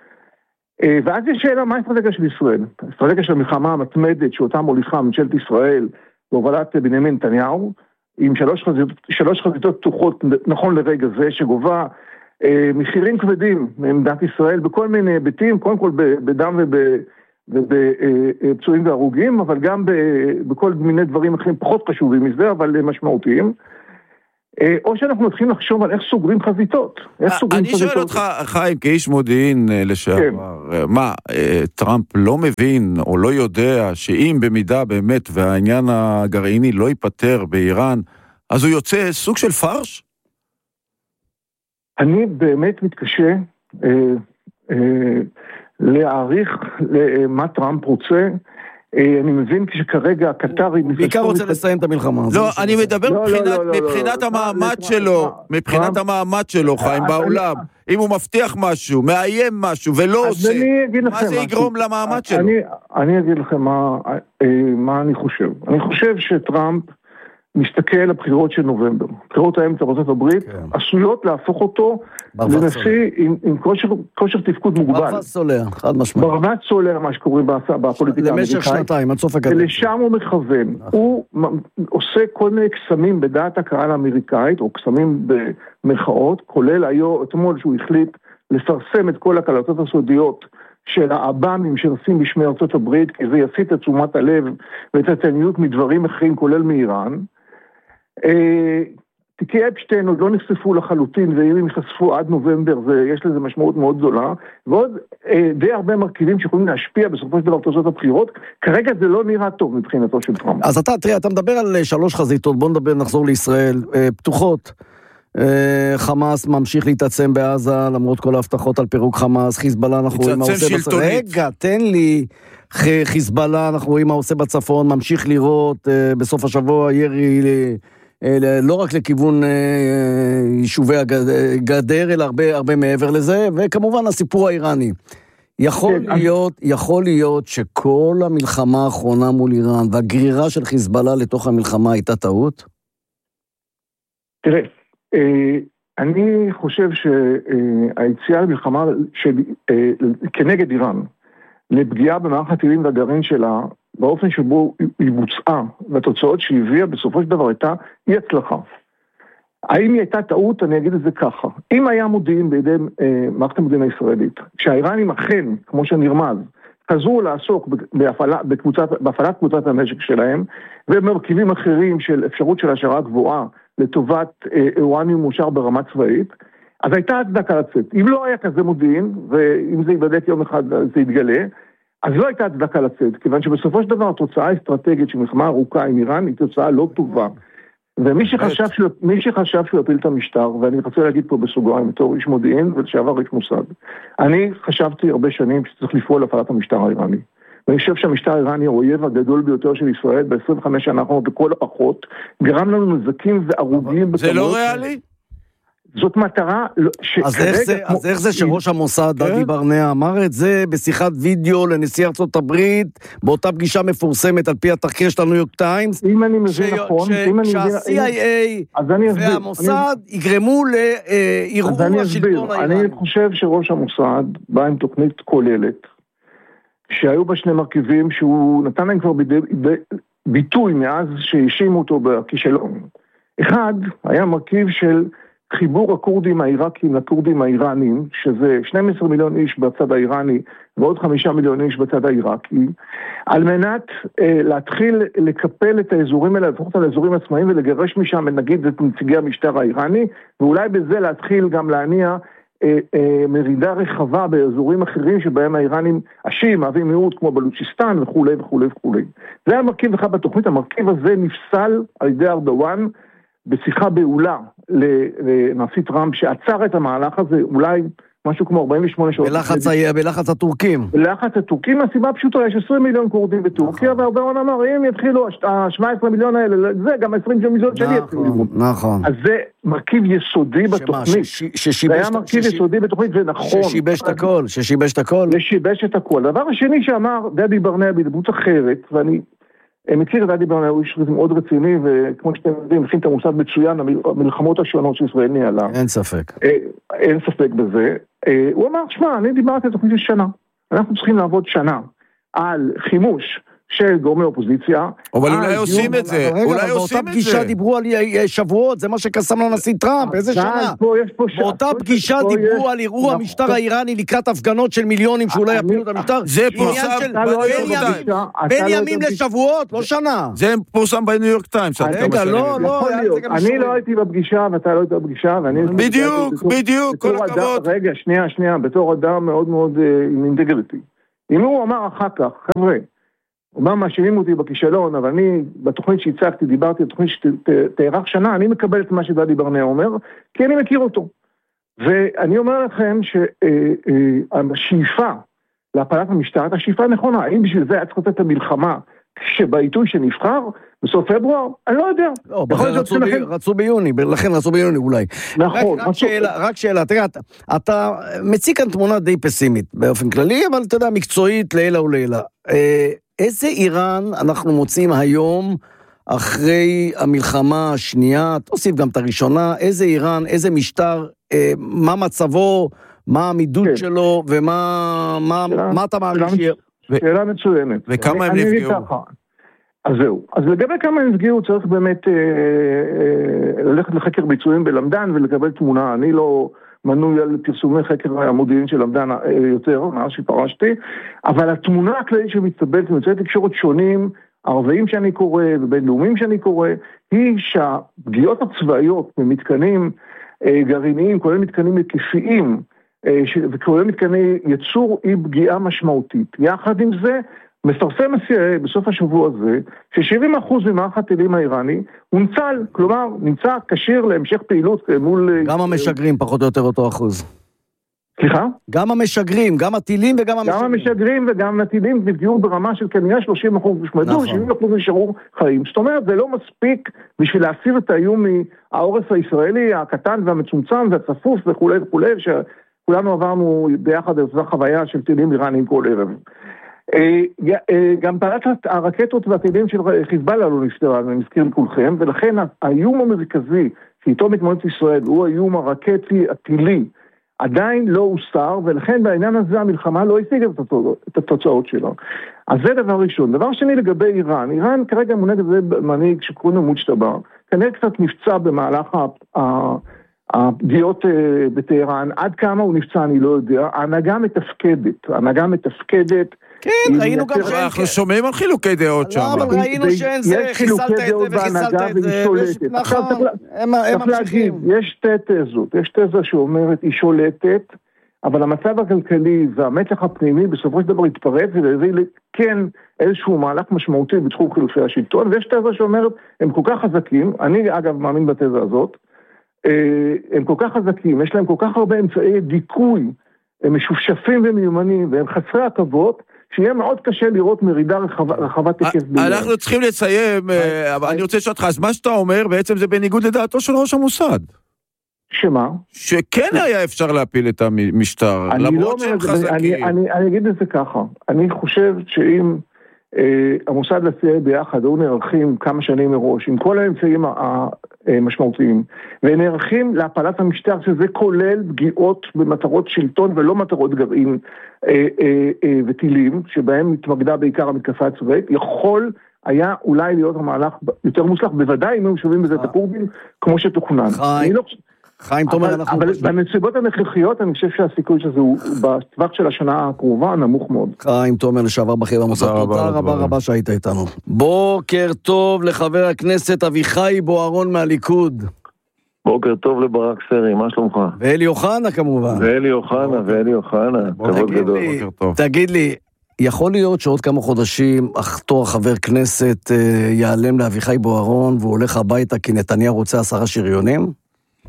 ואז יש שאלה, מה האסטרטגיה של ישראל? האסטרטגיה של המלחמה המתמדת שאותה מוליכה ממשלת ישראל בהובלת בנימין נתניהו, עם שלוש חזיתות, שלוש חזיתות פתוחות נכון לרגע זה, שגובה אה, מחירים כבדים ממדינת ישראל בכל מיני היבטים, קודם כל בדם ובפצועים והרוגים, אבל גם ב, בכל מיני דברים אחרים פחות חשובים מזה, אבל משמעותיים. אה, או שאנחנו מתחילים לחשוב על איך סוגרים חזיתות. איך סוגרים אני חזיתות. שואל אותך, חיים, כאיש מודיעין לשעבר, כן. מה, טראמפ לא מבין או לא יודע שאם במידה באמת והעניין הגרעיני לא ייפטר באיראן, אז הוא יוצא סוג של פרש? אני באמת מתקשה אה, להעריך מה טראמפ רוצה. אני מבין שכרגע הקטרי... הוא בעיקר רוצה לסיים את המלחמה. לא, אני מדבר מבחינת המעמד שלו, מבחינת המעמד שלו, חיים, בעולם. אם הוא מבטיח משהו, מאיים משהו, ולא עושה, מה זה יגרום למעמד שלו? אני אגיד לכם מה אני חושב. אני חושב שטראמפ מסתכל על הבחירות של נובמבר. בחירות האמצע בארצות הברית עשויות להפוך אותו לנשיא עם כושר תפקוד מוגבל. ברווז סולר, חד משמעית. ברווז סולר, מה שקורה בפוליטיקה האמריקאית. למשך שנתיים, עד סוף הקדנציה. ולשם הוא מכוון. הוא עושה כל מיני קסמים בדעת הקהל האמריקאית, או קסמים במרכאות, כולל היום, אתמול שהוא החליט לפרסם את כל הקלטות הסודיות של האב"מים שעושים בשמי ארצות הברית, כי זה יסיט את תשומת הלב ואת הענייניות מדברים אחרים, כולל מאיראן. תיקי אפשטיין עוד לא נחשפו לחלוטין, ואם הם יחשפו עד נובמבר, יש לזה משמעות מאוד גדולה, ועוד די הרבה מרכיבים שיכולים להשפיע בסופו של דבר תוצאות הבחירות. כרגע זה לא נראה טוב מבחינתו של טראמפ. אז אתה, תראה, אתה מדבר על שלוש חזיתות, בוא נדבר, נחזור לישראל, פתוחות. חמאס ממשיך להתעצם בעזה, למרות כל ההבטחות על פירוק חמאס, חיזבאללה אנחנו רואים מה עושה בצפון. רגע, תן לי, חיזבאללה אנחנו רואים מה עושה בצפון, ממשיך לראות בסוף השבוע ירי לא רק לכיוון יישובי הגדר, אלא הרבה, הרבה מעבר לזה, וכמובן הסיפור האיראני. יכול להיות, יכול להיות שכל המלחמה האחרונה מול איראן, והגרירה של חיזבאללה לתוך המלחמה הייתה טעות? תראה, אני חושב שהיציאה למלחמה כנגד איראן, לפגיעה במערכת הטילים והגרעין שלה, באופן שבו היא בוצעה, והתוצאות שהביאה בסופו של דבר הייתה אי הצלחה. האם היא הייתה טעות? אני אגיד את זה ככה. אם היה מודיעין בידי מערכת המודיעין הישראלית, שהאיראנים אכן, כמו שנרמז, חזרו לעסוק בהפעלת קבוצת הנשק שלהם, ומרכיבים אחרים של אפשרות של השערה גבוהה, לטובת אורניום מאושר ברמה צבאית, אז הייתה הצדקה לצאת. אם לא היה כזה מודיעין, ואם זה ייבדק יום אחד זה יתגלה, אז לא הייתה הצדקה לצאת, כיוון שבסופו של דבר התוצאה האסטרטגית של מלחמה ארוכה עם איראן היא תוצאה לא טובה. ומי שחשב שהוא, מי שחשב שהוא יפיל את המשטר, ואני רוצה להגיד פה בסוגריים בתור איש מודיעין ולשעבר איש מוסד, אני חשבתי הרבה שנים שצריך לפעול להפעלת המשטר האיראני. ואני חושב שהמשטר האיראני האויב הגדול ביותר של ישראל ב-עשרים וחמש שנה האחרונות בכל הפחות, גרם לנו נזקים והרוגים. זה לא ריאלי? זאת מטרה... אז איך זה, אז איך זה שראש המוסד דדי ברנע אמר את זה בשיחת וידאו לנשיא ארצות הברית, באותה פגישה מפורסמת על פי התחקיר של הניו יורק טיימס, אם אני מבין נכון, שה-סי איי איי והמוסד יגרמו לערעור השלטון האיראני. אני חושב שראש המוסד בא עם תוכנית כוללת, שהיו בה שני מרכיבים שהוא נתן להם כבר ביטוי מאז שהאשימו אותו בכישלון. אחד, היה מרכיב של חיבור הקורדים העיראקים לקורדים האיראנים, שזה שנים עשר מיליון איש בצד האיראני ועוד חמישה מיליון איש בצד העיראקי, על מנת אה, להתחיל לקפל את האזורים האלה, לפחות על האזורים עצמאיים ולגרש משם, נגיד, את נציגי המשטר האיראני, ואולי בזה להתחיל גם להניע אה, אה, מרידה רחבה באזורים אחרים שבהם האיראנים השיעים מהווים מיעוט כמו בלוצ'יסטן וכו' וכו' וכו'. זה היה מרכיב אחד בתוכנית, המרכיב הזה נפסל על ידי ארדואן, בשיחה בעולה לנשיא טראמפ שעצר את המהלך הזה אולי משהו כמו ארבעים ושמונה שעות. בלחץ, בלחץ הטורקים. בלחץ הטורקים, הסיבה פשוטה, יש עשרים מיליון קורדים בטורקיה, והרדואן אמר, אם יתחילו ה-שבע עשרה מיליון האלה, זה גם עשרים מיליון שלי יתחילו. נכון. אז זה מרכיב יסודי בתוכנית. זה היה מרכיב יסודי בתוכנית, ונכון. ששיבש את הכל, ששיבש את הכל. ששיבש את הכל. הדבר השני שאמר דדי ברנע בהתבטאות אחרת, ואני מכיר את דדי ברנע, הוא איש מאוד רציני, וכמו שאתם יודעים, מכין את המוסד מצוין, המלחמות השונות שישראל ניהלה. אין ספק. אין ספק בזה. הוא אמר, שמע, אני דיברתי על תוכנית של שנה. אנחנו צריכים לעבוד שנה על חימוש של גורמי אופוזיציה. אבל אולי עושים את זה, אולי עושים את זה. באותה פגישה דיברו על שבועות, זה מה שקסם לנשיא טראמפ, איזה שנה. באותה פגישה דיברו על ערעור המשטר האיראני לקראת הפגנות של מיליונים שאולי יפילו את המשטר. זה פורסם בין ימים לשבועות, לא שנה. זה פורסם בניו יורק טיימס. רגע, לא, לא. אני לא הייתי בפגישה ואתה לא היית בפגישה. בדיוק, בדיוק, כל הכבוד. רגע, שנייה, שנייה, בתור אדם מאוד מאוד עם אינטגריטי. אם הוא אמר אחר כך, חבר'ה, אומנם מאשימים אותי בכישלון, אבל אני בתוכנית שהצגתי, דיברתי על תוכנית שתארך שנה, אני מקבל את מה שדדי ברנע אומר, כי אני מכיר אותו. ואני אומר לכם שהשאיפה להפלת המשטר, את השאיפה נכונה, האם בשביל זה היה צריך לתת את המלחמה שבעיתוי שנבחר, בסוף פברואר, אני לא יודע. לא, רצו, ב... לכם... רצו ביוני, לכן רצו ביוני אולי. נכון. רק, רק, שאלה, רק שאלה, תראה, אתה, אתה מציג כאן תמונה די פסימית באופן כללי, אבל אתה יודע, מקצועית לעילה ולעילה. איזה איראן אנחנו מוצאים היום אחרי המלחמה השנייה, תוסיף גם את הראשונה, איזה איראן, איזה משטר, מה מצבו, מה המידוד כן. שלו, ומה מה, שאלה, מה אתה מעריך שיהיה? שאלה מצוינת. וכמה הם נפגעו? אז זהו. אז לגבי כמה הם נפגעו, צריך באמת אה, אה, ללכת לחקר ביצועים בלמדן ולקבל תמונה. אני לא מנוי על פרסומי חקר המודיעין של למדן אה, יותר, מאז שפרשתי, אבל התמונה הכללית שמצטבלת במצויי תקשורת שונים, ערביים שאני קורא ובינלאומיים שאני קורא, היא שהפגיעות הצבאיות במתקנים אה, גרעיניים, כולל מתקנים מקיפיים, אה, ש... וכולל מתקני יצור, היא פגיעה משמעותית. יחד עם זה, מפרסם ה-סי איי איי בסוף השבוע הזה, ש-שבעים אחוז ממערך הטילים האיראני הוא נצל, כלומר, נמצא כשיר להמשך פעילות מול... גם המשגרים, פחות או יותר אותו אחוז. סליחה? גם המשגרים, גם הטילים וגם המשגרים. גם המשגרים וגם הטילים נפגעו ברמה של כנראה שלושים אחוז משמדו, שבעים אחוז נשארו חיים. זאת אומרת, זה לא מספיק בשביל להסיר את האיום מהעורף הישראלי, הקטן והמצומצם והצפוף וכו' וכו', שכולנו עברנו ביחד את אותה חוויה של טילים איראניים כל ערב. גם פעלת הרקטות והטילים של חיזבאללה לא נפתרה, אני מזכיר לכולכם, ולכן האיום המרכזי שאיתו מתמודדת ישראל הוא האיום הרקטי הטילי, עדיין לא הוסר, ולכן בעניין הזה המלחמה לא השיגה את התוצאות שלו. אז זה דבר ראשון. דבר שני לגבי איראן, איראן כרגע מונהג את זה מנהיג שקוראים לו מוג'טבא, כנראה קצת נפצע במהלך הפגיעות בטהרן, עד כמה הוא נפצע אני לא יודע, ההנהגה מתפקדת, ההנהגה מתפקדת, כן, ראינו גם שאין... אנחנו שומעים על חילוקי דעות שם. לא, אבל ראינו שאין זה, חיסלת את זה וחיסלת את זה. נכון, הם ממשיכים. יש שתי תזות, יש תזה שאומרת, היא שולטת, אבל המצב הכלכלי והמתח הפנימי בסופו של דבר התפרץ, ולהביא כן איזשהו מהלך משמעותי בתחום חילופי השלטון, ויש תזה שאומרת, הם כל כך חזקים, אני אגב מאמין בתזה הזאת, הם כל כך חזקים, יש להם כל כך הרבה אמצעי דיכוי, הם משופשפים ומיומנים, והם חסרי עכבות, שיהיה מאוד קשה לראות מרידה רחבת היקף בישראל. אנחנו צריכים לסיים, אבל אני רוצה לשאול אותך, אז מה שאתה אומר בעצם זה בניגוד לדעתו של ראש המוסד. שמה? שכן היה אפשר להפיל את המשטר, למרות שהם חזקים. אני אגיד את זה ככה, אני חושב שאם המוסד ל-סי איי איי ביחד, היו נערכים כמה שנים מראש, עם כל האמצעים המשמעותיים, ונערכים להפלת המשטר, שזה כולל פגיעות במטרות שלטון ולא מטרות גרעין וטילים, שבהם מתמקדה בעיקר המתקפה הצבאית, יכול היה אולי להיות המהלך יותר מוצלח, בוודאי אם הם שווים בזה את הקורדים, כמו שתוכנן. חיים. חיים תומר, אנחנו... אבל בנסיבות הנכרחיות, אני חושב שהסיכוי שזה הוא, בטווח של השנה הקרובה, נמוך מאוד. חיים תומר, לשעבר בכיר במוסד, תודה רבה רבה שהיית איתנו. בוקר טוב לחבר הכנסת אביחי בוארון מהליכוד. בוקר טוב לברק סרי, מה שלומך? ואלי אוחנה כמובן. ואלי אוחנה, ואלי אוחנה, כבוד גדול. תגיד לי, יכול להיות שעוד כמה חודשים, תור חבר כנסת ייעלם לאביחי בוארון, והוא הולך הביתה כי נתניהו רוצה עשרה שריונים?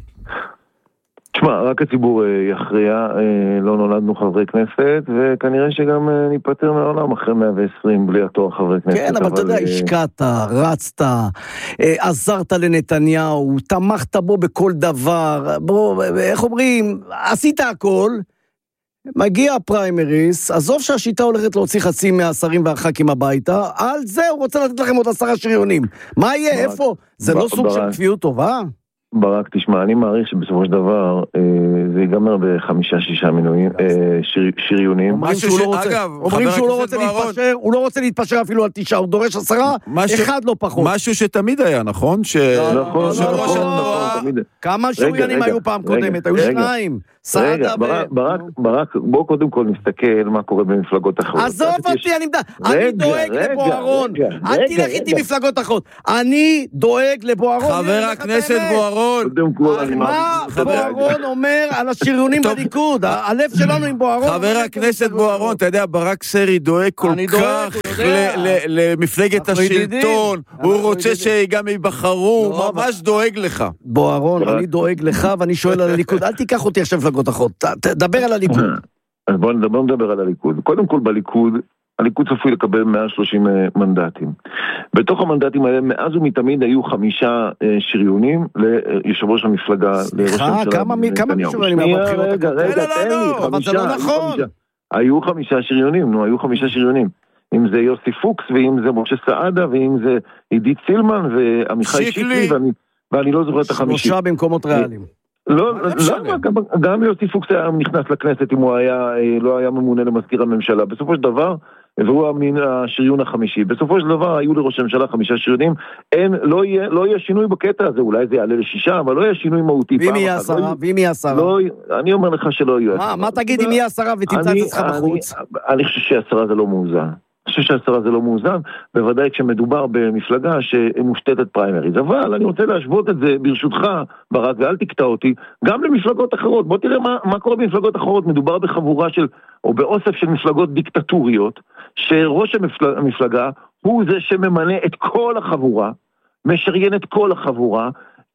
תשמע, רק הציבור יכריע, לא נולדנו חברי כנסת, וכנראה שגם ניפטר מהעולם אחרי מאה ועשרים בלי התואר חברי כנסת. כן, אבל אתה יודע, השקעת, רצת, עזרת לנתניהו, תמכת בו בכל דבר, בוא, איך אומרים, עשית הכל, מגיע הפריימריס, עזוב שהשיטה הולכת להוציא חצי מהשרים והח"כים הביתה, על זה הוא רוצה לתת לכם עוד עשרה שריונים. מה יהיה, איפה? זה לא סוג של כפיות טובה? ברק, תשמע, אני מעריך שבסופו של דבר זה ייגמר בחמישה, שישה מינויים, שריונים. אומרים שהוא לא רוצה להתפשר, הוא לא רוצה להתפשר אפילו על תשעה, הוא דורש עשרה, אחד לא פחות. משהו שתמיד היה, נכון? נכון, נכון. כמה שוריינים היו פעם קודמת? היו שניים. רגע, ברק, בוא קודם כל נסתכל מה קורה במפלגות אחרות. עזוב אותי, אני דואג לבוארון. אל תלך איתי מפלגות אחרות. אני דואג לבוארון. חבר הכנסת בוארון. בוארון. מה בוארון אומר על השריונים בליכוד? הלב שלנו עם בוארון. חבר הכנסת בוארון, אתה יודע, ברק סרי דואג כל כך למפלגת השלטון, הוא רוצה שגם ייבחרו, ממש דואג לך. בוארון, אני דואג לך ואני שואל על הליכוד, אל תיקח אותי עכשיו מפלגות אחרות, תדבר על הליכוד. אז בואו נדבר על הליכוד. קודם כל בליכוד, הליכוד צפוי לקבל מאה ושלושים מנדטים. בתוך המנדטים האלה, מאז ומתמיד היו חמישה שריונים ליושב ראש המפלגה. סליחה, כמה שריונים מהבחירות? רגע, רגע, תן לי, אבל זה לא נכון. היו חמישה שריונים, נו, היו חמישה שריונים. אם זה יוסי פוקס, ואם זה משה סעדה, ואם זה עידית סילמן, ועמיחי שיקלי, ואני לא זוכר את החמישי. שלושה במקומות ריאליים. לא, למה? גם יוסי פוקס היה נכנס לכנסת אם הוא היה, לא היה ממונה למזכיר הממשלה. בסופו של דבר, והוא השריון החמישי. בסופו של דבר היו לראש הממשלה חמישה שריונים, אין, לא יהיה, לא יהיה שינוי בקטע הזה, אולי זה יעלה לשישה, אבל לא יהיה שינוי מהותי. ואם יהיה עשרה? ואם יהיה עשרה? לא, אני אומר לך שלא יהיה. מה, מה תגיד אם יהיה עשרה ותמצא את עצמך בחוץ? אני חושב שעשרה זה לא מאוזן. אני חושב שהעשרה זה לא מאוזן, בוודאי כשמדובר במפלגה שמושתתת פריימריז. אבל אני רוצה להשוות את זה, ברשותך, ברק, ואל תקטע אותי, גם למפלגות אחרות. בוא תראה מה, מה קורה במפלגות אחרות. מדובר בחבורה של, או באוסף של מפלגות דיקטטוריות, שראש המפלגה, המפלגה הוא זה שממנה את כל החבורה, משריין את כל החבורה,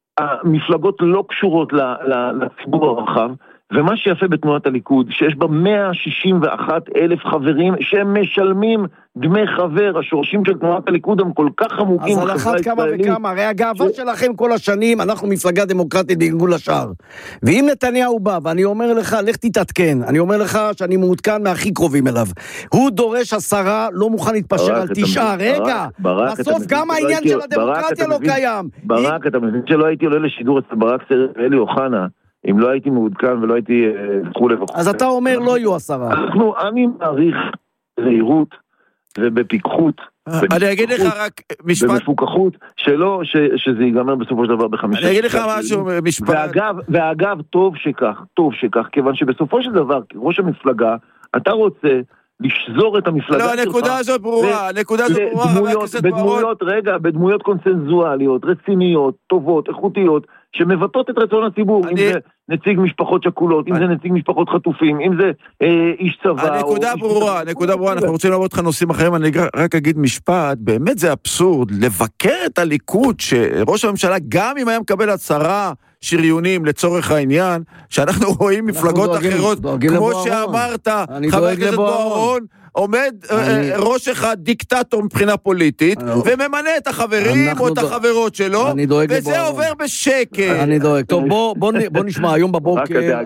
המפלגות לא קשורות לציבור הרחב, ומה שיפה בתנועת הליכוד, שיש בה מאה שישים ואחת אלף חברים שהם משלמים דמי חבר, השורשים של תנועת הליכוד הם כל כך עמוקים. אז על אחת כמה וכמה, הרי הגאווה שלכם כל השנים, אנחנו מפלגה דמוקרטית בגבול השאר. ואם נתניהו בא, ואני אומר לך, לך תתעדכן, אני אומר לך שאני מעודכן מהכי קרובים אליו. הוא דורש עשרה, לא מוכן להתפשר על תשעה. רגע, בסוף גם העניין של הדמוקרטיה לא קיים. ברק, אתה מבין שלא הייתי עולה לשידור אצל ברק סרי ואלי אוחנה, אם לא הייתי מעודכן ולא הייתי וכו' וכו'. אז אתה אומר לא יהיו עשרה. אנחנו, אני מעריך זהירות ובפיקחות. אני אגיד לך רק משפט. במפוקחות, שלא, שזה ייגמר בסופו של דבר בחמישה. אני אגיד לך משהו, משפט. ואגב, ואגב, טוב שכך, טוב שכך, כיוון שבסופו של דבר, ראש המפלגה, אתה רוצה לשזור את המפלגה שלך. לא, הנקודה הזאת ברורה, הנקודה הזאת ברורה, בדמויות, רגע, בדמויות קונסנזואליות, רציניות, טובות, איכותיות, שמבטאות את רצון הציבור, אם זה נציג משפחות שכולות, אם זה נציג משפחות חטופים, אם זה איש צבא. הנקודה ברורה, הנקודה ברורה, אנחנו רוצים לעבור אותך נושאים אחרים, אני רק אגיד משפט, באמת זה אבסורד, לבקר את הליכוד, שראש הממשלה, גם אם היה מקבל הצהרה שריונים לצורך העניין, שאנחנו רואים מפלגות אחרות, כמו שאמרת, חבר הכנסת בוארון, עומד ראש אחד דיקטטור מבחינה פוליטית, וממנה את החברים או את החברות שלו, וזה עובר בשקט. אני דואג. טוב, בוא נשמע, היום בבוקר,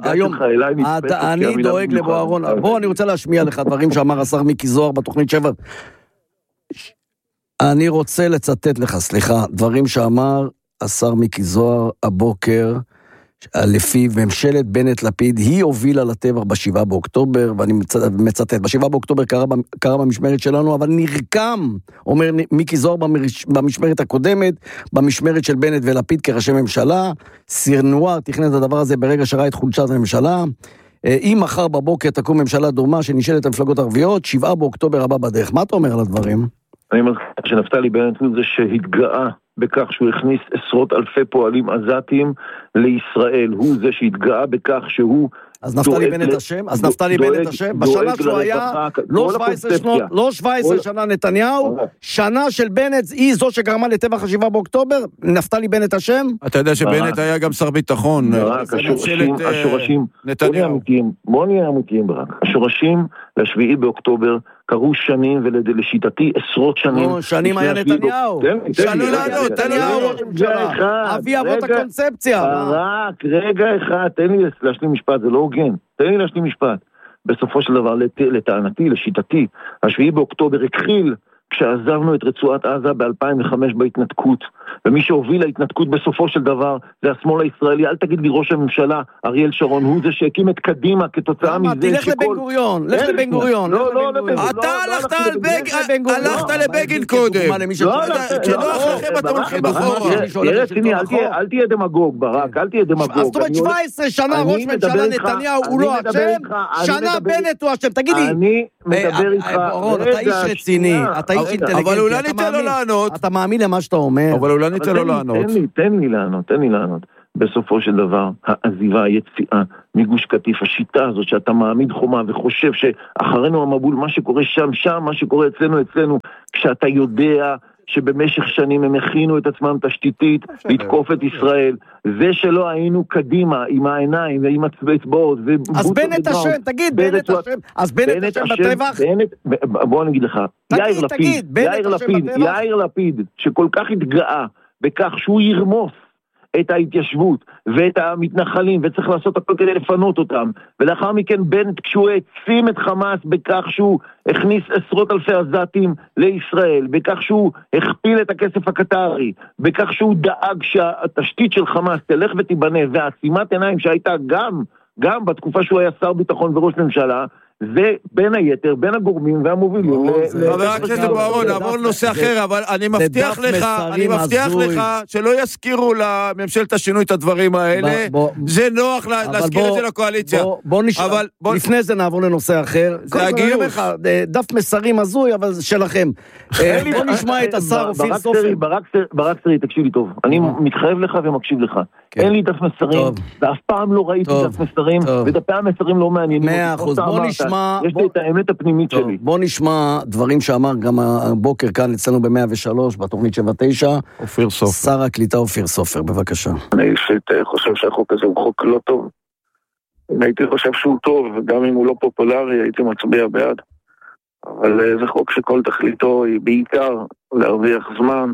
אני דואג לבוארון. בוא, אני רוצה להשמיע לך דברים שאמר השר מיקי זוהר בתוכנית שבע. אני רוצה לצטט לך, סליחה, דברים שאמר השר מיקי זוהר הבוקר, לפי ממשלת בנט לפיד, היא הובילה לטבח בשבעה באוקטובר, ואני מצטט, בשבעה באוקטובר קרה, קרה במשמרת שלנו, אבל נרקם, אומר מיקי זוהר במשמרת הקודמת, במשמרת של בנט ולפיד כראשי ממשלה, סרנואר תכנן את הדבר הזה ברגע שראה את חולשת הממשלה, אם מחר בבוקר תקום ממשלה דומה שנשאלת המפלגות ערביות, שבעה באוקטובר הבא בדרך. מה אתה אומר על הדברים? אני מזכיר שנפתלי בנט הוא זה שהתגאה בכך שהוא הכניס עשרות אלפי פועלים עזתיים לישראל, הוא זה שהתגאה בכך שהוא... אז נפתלי בנט השם? אז נפתלי בנט השם? בשנה שהוא היה, לא שבע עשרה שנה נתניהו, שנה של בנט היא זו שגרמה לטבח השבעה באוקטובר, נפתלי בנט השם? אתה יודע שבנט היה גם שר ביטחון. השורשים, בוא נהיה אמיתיים ברק, השורשים לשביעי באוקטובר קרו שנים, ולשיטתי עשרות שנים. נו, שנים היה נתניהו. שנו לנו, נתניהו. אבי אבות הקונספציה. רק, רגע אחד, תן לי להשלים משפט, זה לא הוגן. תן לי להשלים משפט. בסופו של דבר, לטענתי, לשיטתי, השביעי באוקטובר התחיל כשעזבנו את רצועת עזה ב-אלפיים וחמש בהתנתקות, ומי שהוביל להתנתקות בסופו של דבר זה השמאל הישראלי. אל תגיד לי ראש הממשלה אריאל שרון, הוא זה שהקים את קדימה כתוצאה מזה שכל... תלך לבן גוריון, לך לבן גוריון. לא, לא, לא. אתה הלכת לבגין קודם. שלא אחריכם אתם הולכים אחורה. תראה ציני, אל תהיה דמגוג ברק, אל תהיה דמגוג. אז זאת אומרת שבע עשרה שנה ראש ממשלה נתניהו הוא לא אשם, שנה בנט הוא אשם. תגיד לי, אני מדבר איתך, אתה איש רציני, אתה איש אינטליגנטי. אבל אולי ניתן לו לענות. אתה מאמין למה שאתה אומר. אבל אולי ניתן לו לענות. תן לי, תן לי לענות, תן לי לענות. בסופו של דבר, העזיבה, היציאה מגוש קטיף, השיטה הזאת שאתה מעמיד חומה וחושב שאחרינו המבול, מה שקורה שם, שם, מה שקורה אצלנו, אצלנו, כשאתה יודע שבמשך שנים הם הכינו את עצמם תשתיתית לתקוף את ישראל, זה שלא היינו קדימה עם העיניים ועם הצבעות, אז בנט השם, תגיד, בנט השם, אז בנט השם בטבח? בוא נגיד לך, יאיר לפיד, יאיר לפיד, יאיר לפיד, שכל כך התגאה בכך שהוא ירמוס את ההתיישבות ואת המתנחלים, וצריך לעשות הכל כדי לפנות אותם, ולאחר מכן בנט כשהוא העצים את חמאס בכך שהוא הכניס עשרות אלפי עזתים לישראל, בכך שהוא הכפיל את הכסף הקטרי, בכך שהוא דאג שהתשתית של חמאס תלך ותיבנה, והעצימת עיניים שהייתה גם, גם בתקופה שהוא היה שר ביטחון וראש ממשלה, זה בין היתר, בין הגורמים והמובילים. חבר הכנסת בוארון, נעבור לנושא אחר, אבל אני מבטיח לך, אני מבטיח לך שלא יזכירו לממשלת השינוי את הדברים האלה, זה נוח להזכיר את זה לקואליציה. בוא נשאר, לפני זה נעבור לנושא אחר. זה הגיוס. דף מסרים הזוי, אבל זה שלכם. בוא נשמע את השר אופיר סופר. ברק סרי, תקשיב לי טוב. אני מתחייב לך ומקשיב לך. אין לי דף מסרים, ואף פעם לא ראיתי דף מסרים, ודפי המסרים לא מעניינים. מאה אחוז, בוא נשמע... יש לי את האמת הפנימית שלי. בוא נשמע דברים שאמר גם הבוקר כאן אצלנו ב-מאה ושלוש, בתוכנית שבע תשע. אופיר סופר. שר הקליטה אופיר סופר, בבקשה. אני אישית חושב שהחוק הזה הוא חוק לא טוב. אני הייתי חושב שהוא טוב, וגם אם הוא לא פופולרי, הייתי מצביע בעד. אבל זה חוק שכל תכליתו היא בעיקר להרוויח זמן,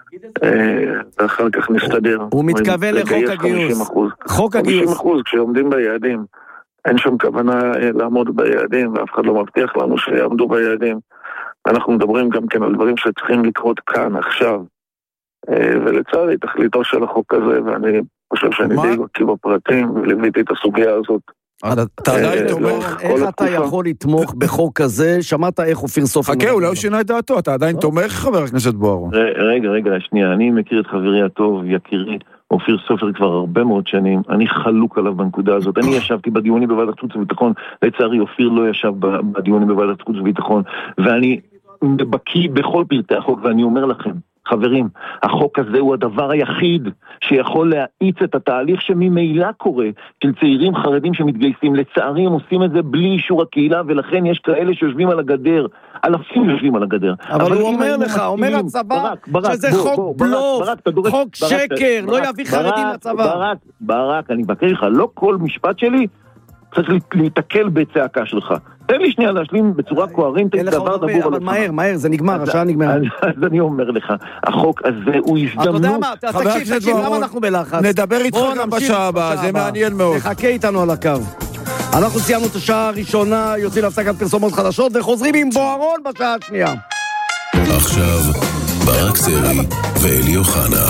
ואחר כך נסתדר. הוא מתכוון לחוק הגיוס. חוק הגיוס. חמישים אחוז כשעומדים ביעדים. אין שום כוונה לעמוד ביעדים, ואף אחד לא מבטיח לנו שיעמדו ביעדים. אנחנו מדברים גם כן על דברים שצריכים לקרות כאן, עכשיו. ולצערי, תכליתו של החוק הזה, ואני חושב שאני די בקיא בפרטים, וליוויתי את הסוגיה הזאת. אתה עדיין תומך? איך אתה יכול לתמוך בחוק הזה? שמעת איך אופיר סופר? חכה, אולי הוא שינה את דעתו, אתה עדיין תומך, חבר הכנסת בוארון? רגע, רגע, שנייה, אני מכיר את חברי הטוב, יקירי, אופיר סופר כבר הרבה מאוד שנים, אני חלוק עליו בנקודה הזאת, אני ישבתי בדיונים בוועדת חוץ וביטחון, לצערי אופיר לא ישב בדיונים בוועדת חוץ וביטחון, ואני בקיא בכל פרטי החוק, ואני אומר לכם, חברים, החוק הזה הוא הדבר היחיד שיכול להאיץ את התהליך שממילא קורה של צעירים חרדים שמתגייסים. לצערי הם עושים את זה בלי אישור הקהילה, ולכן יש כאלה שיושבים על הגדר, אלפים יושבים על הגדר. אבל, אבל הוא אומר לך, אומר הצבא, ברק, ברק, שזה בוא, חוק בוא, בלוף, ברק, ברק, חוק ברק, שקר, ברק, לא יביא חרדים ברק, לצבא. ברק, ברק, אני מבקש לך, לא כל משפט שלי צריך להתקל בצעקה שלך. תן לי שנייה להשלים בצורה קוהרנטית דבר דבור על אותך. אבל מהר, מהר, זה נגמר, השעה נגמרה. אז אני אומר לך, החוק הזה הוא הזדמנות. אתה יודע מה, תקשיב, תקשיב, למה אנחנו בלחץ? נדבר איתך גם בשעה הבאה, זה מעניין מאוד. תחכה איתנו על הקו. אנחנו סיימנו את השעה הראשונה, יוצאים להפסקת פרסומות חדשות, וחוזרים עם בוארון בשעה השנייה. עכשיו, ברק סרי ואלי אוחנה.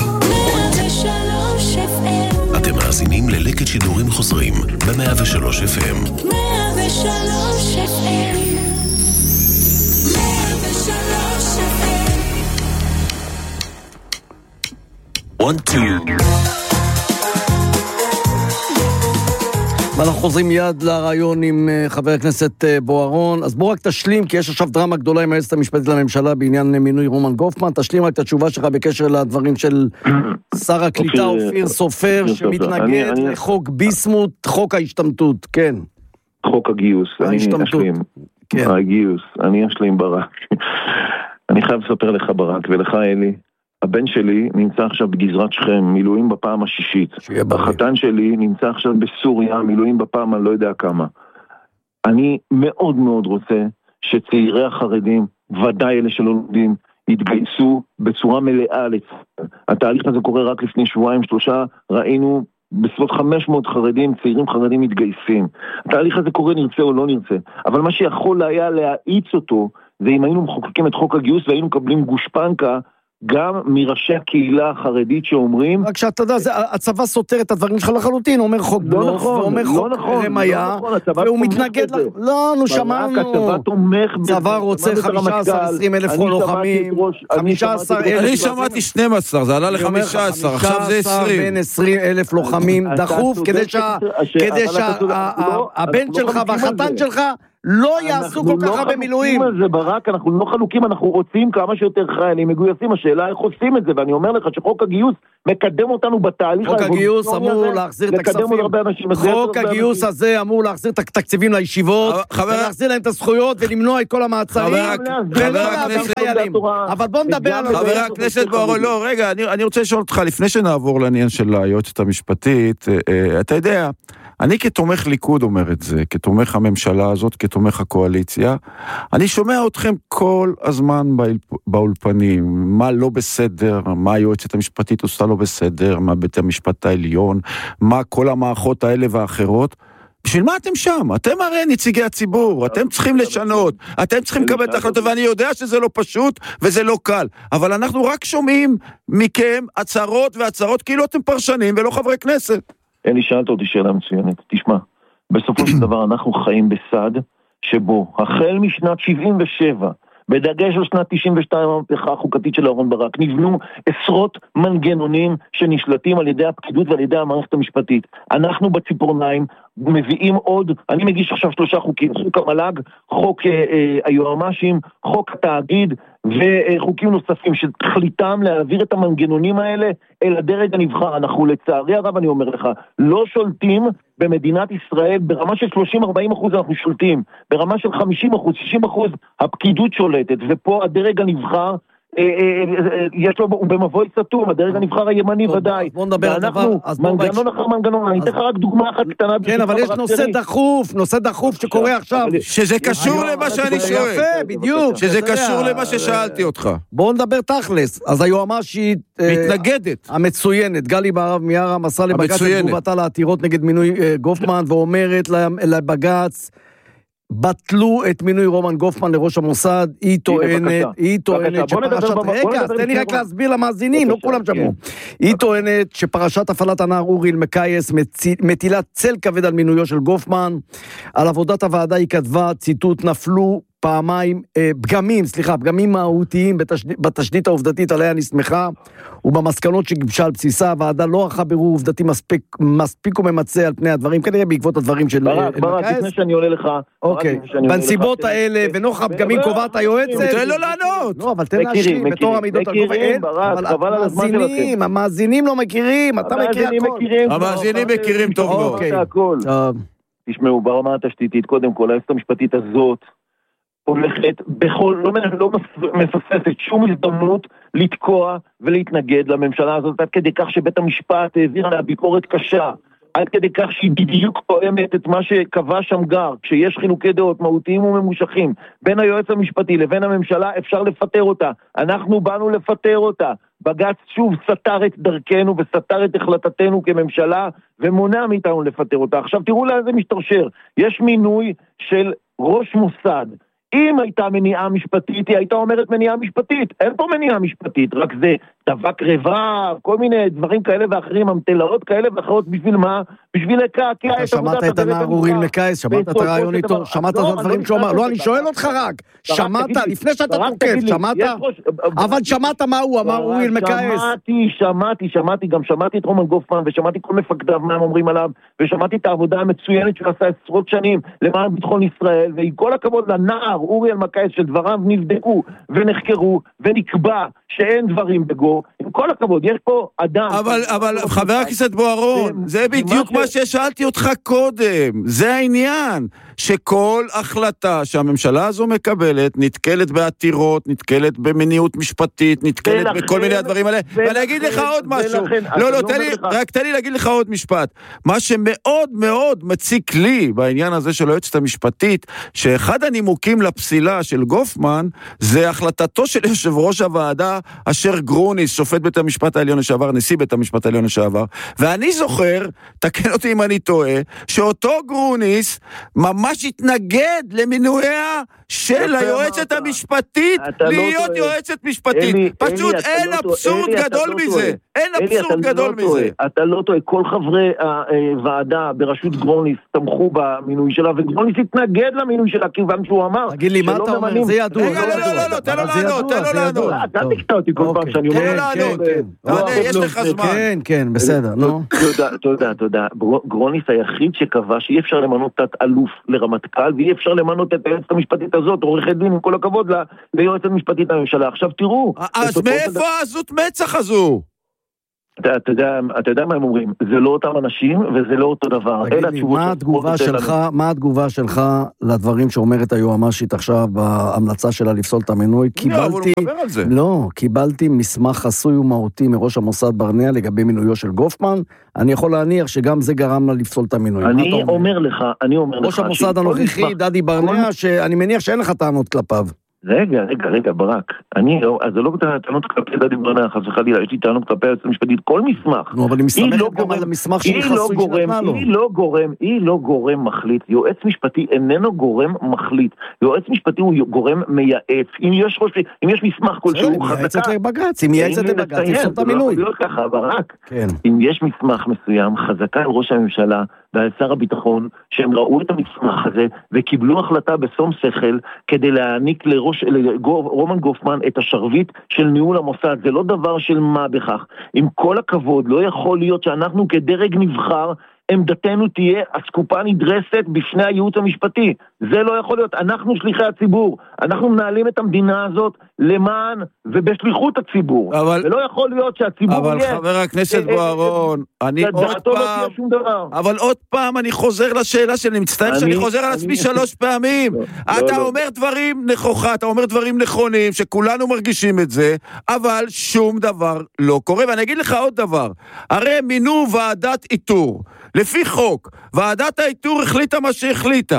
אתם מאזינים ללקט שידורים חוזרים ב-מאה ושלוש אף אם. מאה ושלוש אף אם. מאה ושלוש אף אם. one two. ואנחנו חוזרים מיד לרעיון עם חבר הכנסת בוארון. אז בוא רק תשלים, כי יש עכשיו דרמה גדולה עם היועצת המשפטית לממשלה בעניין מינוי רומן גופמן. תשלים רק את התשובה שלך בקשר לדברים של שר הקליטה אופיר סופר, שמתנגד לחוק ביסמוט, חוק ההשתמטות. כן. חוק הגיוס. ההשתמטות. כן. הגיוס. אני אשלים ברק. אני חייב לספר לך ברק, ולך אלי. הבן שלי נמצא עכשיו בגזרת שכם, מילואים בפעם השישית. החתן שלי נמצא עכשיו בסוריה, מילואים בפעם אני לא יודע כמה. אני מאוד מאוד רוצה שצעירי החרדים, ודאי אלה שלא לומדים, יתגייסו בצורה מלאה לצה"ל. התהליך הזה קורה רק לפני שבועיים, שלושה, ראינו בסביבות חמש מאות חרדים, צעירים חרדים מתגייסים. התהליך הזה קורה נרצה או לא נרצה. אבל מה שיכול היה להאיץ אותו, זה אם היינו מחוקקים את חוק הגיוס והיינו מקבלים גושפנקה, גם מראשי הקהילה החרדית שאומרים... רק שאתה יודע, הצבא סותר את הדברים שלך לחלוטין, הוא אומר חוק בלוף, הוא אומר חוק רמיה, והוא מתנגד... לא, נו, שמענו. הצבא תומך... הצבא רוצה חמישה עשר עשרים אלף לוחמים, חמישה עשר אלף... אני שמעתי שנים עשר, זה עלה ל-חמישה עשר, עכשיו זה עשרים. בין עשרים אלף לוחמים דחוף, כדי שהבן שלך והחתן שלך לא יעשו כל כך הרבה מילואים. אנחנו לא חלוקים על זה, ברק, אנחנו לא חלוקים, אנחנו רוצים כמה שיותר חיילים מגויסים, השאלה איך עושים את זה, ואני אומר לך שחוק הגיוס מקדם אותנו בתהליך. חוק הגיוס אמור להחזיר את הכספים. חוק הגיוס הזה אמור להחזיר את התקציבים לישיבות, ולהחזיר להם את הזכויות, ולמנוע את כל המעצרים, ולא להביא חיילים. אבל בוא נדבר על... חבר הכנסת בוארון, לא, רגע, אני רוצה לשאול אותך, לפני שנעבור לעניין של היועצת המשפטית, אתה יודע, אני כתומך ליכוד אומר את זה, כתומך הממשלה הזאת, כתומך הקואליציה, אני שומע אתכם כל הזמן באולפנים, מה לא בסדר, מה היועצת המשפטית עושה לא בסדר, מה בית המשפט העליון, מה כל המערכות האלה ואחרות, בשביל מה אתם שם? אתם הרי נציגי הציבור, אתם צריכים לשנות, אתם צריכים לקבל את החלטות, ואני יודע שזה לא פשוט וזה לא קל, אבל אנחנו רק שומעים מכם הצהרות והצהרות כאילו אתם פרשנים ולא חברי כנסת. אלי, שאלת אותי שאלה מצוינת. תשמע, בסופו של דבר אנחנו חיים בסד שבו, החל משנת שבעים ושבע, בדגש על שנת תשעים ושתיים, המהפכה החוקתית של אהרן ברק, נבנו עשרות מנגנונים שנשלטים על ידי הפקידות ועל ידי המערכת המשפטית. אנחנו בציפורניים מביאים עוד, אני מגיש עכשיו שלושה חוקים, חוק המל"ג, חוק אה, אה, היועמ"שים, חוק התאגיד וחוקים נוספים שתכליתם להעביר את המנגנונים האלה אל הדרג הנבחר. אנחנו לצערי הרב, אני אומר לך, לא שולטים במדינת ישראל, ברמה של שלושים עד ארבעים אחוז אנחנו שולטים, ברמה של חמישים אחוז, שישים אחוז הפקידות שולטת, ופה הדרג הנבחר יש לו, הוא במבוי סתום, הדרג הנבחר הימני ודאי. בוא נדבר על דבר. מנגנון אחר מנגנון, אני אתן לך רק דוגמה אחת קטנה. כן, אבל יש נושא דחוף, נושא דחוף שקורה עכשיו. שזה קשור למה שאני שואל. יפה, בדיוק. שזה קשור למה ששאלתי אותך. בוא נדבר תכלס. אז היועמ"שית מתנגדת. המצוינת, גלי בהרב מיארה, מסרה לבג"ץ תגובתה לעתירות נגד מינוי גופמן, ואומרת לבג"ץ, בטלו את מינוי רומן גופמן לראש המוסד, היא טוענת, היא טוענת שפרשת, רגע, אז תן לי רק להסביר למאזינים, לא כולם שמעו, היא טוענת שפרשת הפעלת הנער אורי אלמקייס מטילה צל כבד על מינויו של גופמן, על עבודת הוועדה היא כתבה, ציטוט, נפלו פעמיים, פגמים, סליחה, פגמים מהותיים בתשתית העובדתית עליה נסמכה, ובמסקנות שגיבשה על בסיסה, הוועדה לא ערכה בירור עובדתי מספיק, מספיק וממצה על פני הדברים, כנראה בעקבות הדברים של ברק, ברק, לפני שאני עולה לך. אוקיי, בנסיבות האלה, ונוח הפגמים קובעת היועצת. תן לו לענות. לא, אבל תן להשלים, בתור המידות מכירים, ברק, חבל על הזמן שלכם. המאזינים לא מכירים, אתה מכיר הכל. המאזינים מכירים טוב מאוד. תשמעו, ברמה התשתיתית, קודם כל, היועצת המשפטית הזאת, הולכת בכל, לא, לא מפספסת שום הזדמנות לתקוע ולהתנגד לממשלה הזאת, עד כדי כך שבית המשפט העביר לה ביקורת קשה, עד כדי כך שהיא בדיוק תואמת את מה שקבע שמגר, כשיש חילוקי דעות מהותיים וממושכים בין היועץ המשפטי לבין הממשלה, אפשר לפטר אותה. אנחנו באנו לפטר אותה. בג"ץ שוב סתר את דרכנו וסתר את החלטתנו כממשלה ומונע מאיתנו לפטר אותה. עכשיו תראו לאן זה משתרשר. יש מינוי של ראש מוסד. אם הייתה מניעה משפטית, היא הייתה אומרת מניעה משפטית. אין פה מניעה משפטית, רק זה דבק רבע, כל מיני דברים כאלה ואחרים, המטלאות כאלה ואחרות, בשביל מה? בשביל לקעקע את עבודת... אתה שמעת את הנער אורי אלמקייס, שמעת את הרעיון איתו, שמעת את הדברים שהוא אמר. לא, אני שואל אותך רק, שמעת, לפני שאתה תוקף, שמעת? אבל שמעת מה הוא אמר אורי אלמקייס? שמעתי, שמעתי, שמעתי, גם שמעתי את רומן גופמן, ושמעתי כל מפקדיו מה הם אומרים עליו, ושמעתי את העבודה המצוינת שהוא עשה עשרות שנים למען ביטחון ישראל, ועם כל הכבוד לנער אורי אלמקייס שדבריו נבדקו ונחקרו ונקבע שאין דברים בגו, עם כל הכבוד, יש פה אדם... אבל, אבל חבר הכנסת בוארון, זה בדיוק מה ששאלתי אותך קודם, זה העניין, שכל החלטה שהממשלה הזו מקבלת, נתקלת בעתירות, נתקלת במניעות משפטית, נתקלת בכל מיני הדברים האלה, ואני אגיד לך עוד משהו, לא, לא, תן לי, רק תן לי להגיד לך עוד משפט, מה שמאוד מאוד מציק לי בעניין הזה של היועצת המשפטית, שאחד הנימוקים לפסילה של גופמן, זה החלטתו של יושב ראש הוועדה, אשר גרוניס, שופט בית המשפט העליון לשעבר, נשיא בית המשפט העליון לשעבר, ואני זוכר, תקן אותי אם אני טועה, שאותו גרוניס ממש התנגד למינויה של היועצת המשפטית להיות יועצת משפטית. פשוט אין אבסורד גדול מזה. אין אבסורד גדול מזה. אתה לא טועה, כל חברי הוועדה בראשות גרוניס תמכו במינוי שלה, וגרוניס התנגד למינוי שלה, כיוון שהוא אמר... תגיד לי, מה אתה אומר? זה ידוע. רגע, לא, לא, לא, תן לו לענות, תן לו לענות. אתה תקטע אותי כל פעם שאני אומר... תן לו לענות. יש לך זמן. כן, כן, בסדר, נו. תודה, תודה, תודה. גרוניס היחיד שקבע שאי אפשר למנות תת אלוף לרמטכ"ל, ואי אפשר למנות את היועצת המשפטית הזאת, עורכת דין, עם כל הכבוד ליועצת המשפטית הממשלה. עכשיו תראו... אז מאיפה הזאת מצח הזו? אתה, אתה יודע, אתה יודע מה הם אומרים, זה לא אותם אנשים וזה לא אותו דבר. תגיד לי, מה התגובה שלך, מה התגובה שלך לדברים שאומרת היועמ"שית עכשיו בהמלצה שלה לפסול את המינוי? קיבלתי, לא, קיבלתי מסמך חסוי ומהותי מראש המוסד ברנע לגבי מינויו של גופמן, אני יכול להניח שגם זה גרם לה לפסול את המינוי. אני אומר לך, אני אומר לך... ראש המוסד הנוכחי, דדי ברנע, שאני מניח שאין לך טענות כלפיו. רגע, רגע, רגע, ברק, אני, אז זה לא טענות כלפי דדי ברנע, חס וחלילה, יש לי טענות כלפי היועצת המשפטית, כל מסמך. נו, אבל היא מסתמכת גם על המסמך שהיא חסוי שנתנה לו. היא לא גורם, היא לא גורם מחליט, יועץ משפטי איננו גורם מחליט, יועץ משפטי הוא גורם מייעץ, אם יש ראש, אם יש מסמך כלשהו חזקה. מייעצת לבג"ץ, אם מייעצת לבג"ץ, יפסול את המינוי. לא ככה, ברק, אם יש מסמך מסוים, חזקה על ראש הממשלה, ועל שר הביטחון, שהם ראו את המסמך הזה, וקיבלו החלטה בסום שכל, כדי להעניק לראש, לרומן גופמן את השרביט של ניהול המוסד. זה לא דבר של מה בכך. עם כל הכבוד, לא יכול להיות שאנחנו כדרג נבחר, עמדתנו תהיה הסקופה נדרסת בפני הייעוץ המשפטי. זה לא יכול להיות. אנחנו שליחי הציבור. אנחנו מנהלים את המדינה הזאת למען ובשליחות הציבור. אבל, ולא יכול להיות שהציבור אבל יהיה... אבל חבר הכנסת בוארון, אני עוד פעם... אבל עוד פעם אני חוזר לשאלה שלי, מצטער שאני חוזר על עצמי שלוש פעמים. אתה אומר דברים נכוחה, אתה אומר דברים נכונים, שכולנו מרגישים את זה, אבל שום דבר לא קורה. ואני אגיד לך עוד דבר. הרי מינו ועדת איתור. לפי חוק, ועדת האיתור החליטה מה שהחליטה,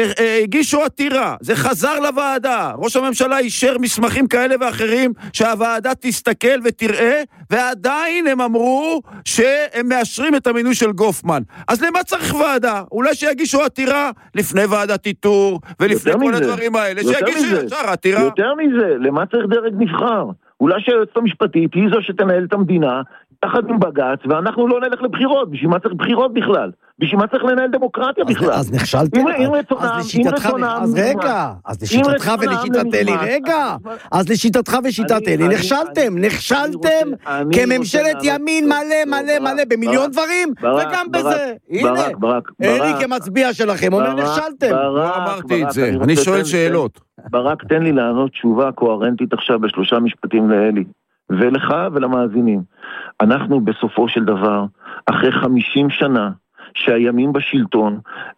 הגישו עתירה, זה חזר לוועדה, ראש הממשלה אישר מסמכים כאלה ואחרים, שהוועדה תסתכל ותראה, ועדיין הם אמרו שהם מאשרים את המינוי של גופמן. אז למה צריך ועדה? אולי שיגישו עתירה לפני ועדת איתור, ולפני כל הדברים האלה, שיגישו ישר עתירה. יותר מזה, למה צריך דרג נבחר? אולי שהיועצת המשפטית היא זו שתנהל את המדינה, תחת עם בג"ץ, ואנחנו לא נלך לבחירות. בשביל מה צריך בחירות בכלל? בשביל מה צריך לנהל דמוקרטיה בכלל? אז נכשלתם? אז לשיטתך, אז רגע, אז לשיטתך ולשיטת אלי, רגע, אז לשיטתך ושיטת אלי, נכשלתם, נכשלתם כממשלת ימין מלא מלא מלא במיליון דברים, וגם בזה. הנה, אלי כמצביע שלכם, אומר נכשלתם. לא אמרתי את זה, אני שואל שאלות. ברק, תן לי לענות תשובה קוהרנטית עכשיו בשלושה משפטים לאלי. ולך ולמאזינים. אנחנו בסופו של דבר, אחרי חמישים שנה, שהימין בשלטון,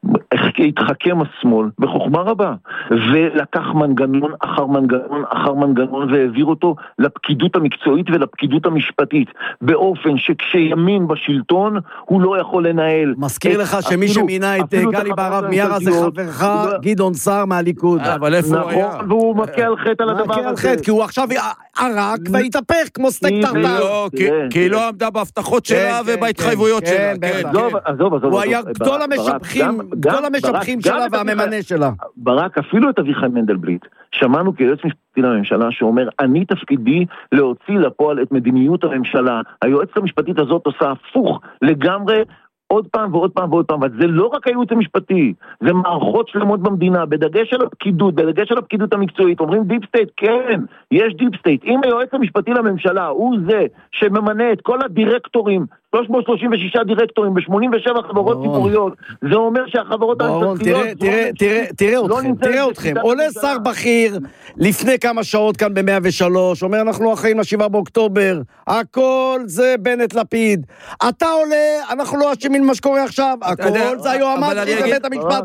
התחכם השמאל בחוכמה רבה, ולקח מנגנון אחר מנגנון אחר מנגנון, והעביר אותו לפקידות המקצועית ולפקידות המשפטית, באופן שכשימין בשלטון, הוא לא יכול לנהל. מזכיר לך שמי שמינה את גלי בהרב מיארה זה חברך גדעון סער מהליכוד. אבל איפה הוא היה? נכון, והוא מכה על חטא על הדבר הזה. כי הוא עכשיו ערק והתהפך כמו סטייק טרטר. לא, כי היא לא עמדה בהבטחות שלה ובהתחייבויות שלה. עזוב, עזוב. הוא היה גדול המשבחים, גדול המשבחים שלה והממנה שלה. ברק, אפילו את אביחי מנדלבליט, שמענו כיועץ משפטי לממשלה שאומר, אני תפקידי להוציא לפועל את מדיניות הממשלה. היועצת המשפטית הזאת עושה הפוך לגמרי, עוד פעם ועוד פעם ועוד פעם, אבל זה לא רק הייעוץ המשפטי, זה מערכות שלמות במדינה, בדגש על הפקידות, בדגש על הפקידות המקצועית, אומרים דיפ סטייט, כן, יש דיפ סטייט. אם היועץ המשפטי לממשלה הוא זה שממנה את כל הדירקטורים, שלוש מאות שלושים ושישה דירקטורים ב-שמונים ושבע חברות ציבוריות, זה אומר שהחברות הממשלתיות... תראה, תראה, תראה אתכם, תראה אתכם. עולה שר בכיר לפני כמה שעות כאן ב-מאה ושלוש, אומר אנחנו אחראים לשבעה באוקטובר, הכל זה בנט לפיד. אתה עולה, אנחנו לא אשמים מה שקורה עכשיו, הכל זה היועמ"ש בבית המשפט.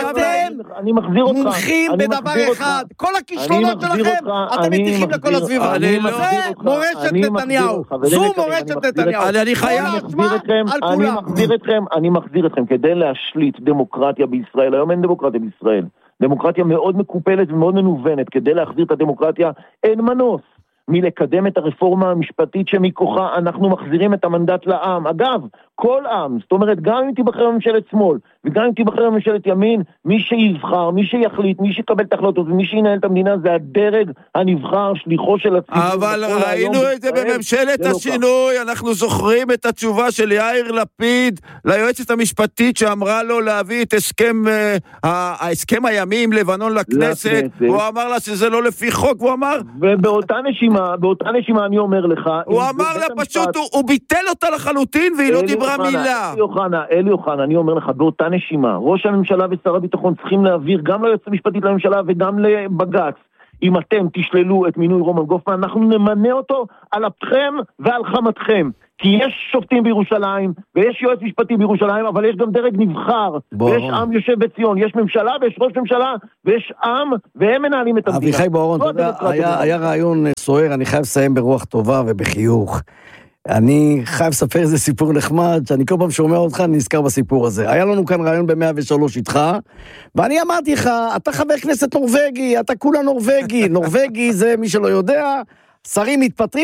אתם מומחים בדבר אחד, כל הכישלונות שלכם, אתם מטיחים לכל הסביבה. זה מורשת נתניהו, זו מורשת נתניהו. אני חייב אני מחזיר אתכם, אני מחזיר אתכם, אני מחזיר אתכם, כדי להשליט דמוקרטיה בישראל, היום אין דמוקרטיה בישראל, דמוקרטיה מאוד מקופלת ומאוד מנוונת, כדי להחזיר את הדמוקרטיה, אין מנוס מלקדם את הרפורמה המשפטית שמכוחה אנחנו מחזירים את המנדט לעם. אגב, כל עם, זאת אומרת, גם אם תיבחר ממשלת שמאל, וגם אם תיבחר ממשלת ימין, מי שיבחר, מי שיחליט, מי שיקבל את ההחלטות, ומי שינהל את המדינה, זה הדרג הנבחר, שליחו של הציבור. אבל ראינו את זה בממשלת השינוי, אנחנו זוכרים את התשובה של יאיר לפיד, ליועצת המשפטית שאמרה לו להביא את הסכם, ההסכם הימי עם לבנון לכנסת, הוא אמר לה שזה לא לפי חוק, הוא אמר... ובאותה נשימה, באותה נשימה אני אומר לך... הוא אמר לה פשוט, הוא ביטל אותה לחלוטין, והיא לא דיברה אמרה מילה. אלי אוחנה, אלי אוחנה, אני אומר לך, באותה נשימה, ראש הממשלה ושר הביטחון צריכים להעביר גם ליועצת המשפטית לממשלה וגם לבג"ץ. אם אתם תשללו את מינוי רומן גופמן, אנחנו נמנה אותו על אפכם ועל חמתכם. כי יש שופטים בירושלים, ויש יועץ משפטי בירושלים, אבל יש גם דרג נבחר, בוא. ויש עם יושב בציון, יש ממשלה ויש ראש ממשלה, ויש עם, והם מנהלים את המדינה. אביחי בוארון, היה, היה רעיון סוער, אני חייב לסיים ברוח טובה ובחיוך. אני חייב לספר איזה סיפור נחמד, שאני כל פעם שומע אותך, אני נזכר בסיפור הזה. היה לנו כאן רעיון ב-מאה ושלוש איתך, ואני אמרתי לך, אתה חבר כנסת נורווגי, אתה כולה נורווגי. נורווגי זה, מי שלא יודע, שרים מתפטרים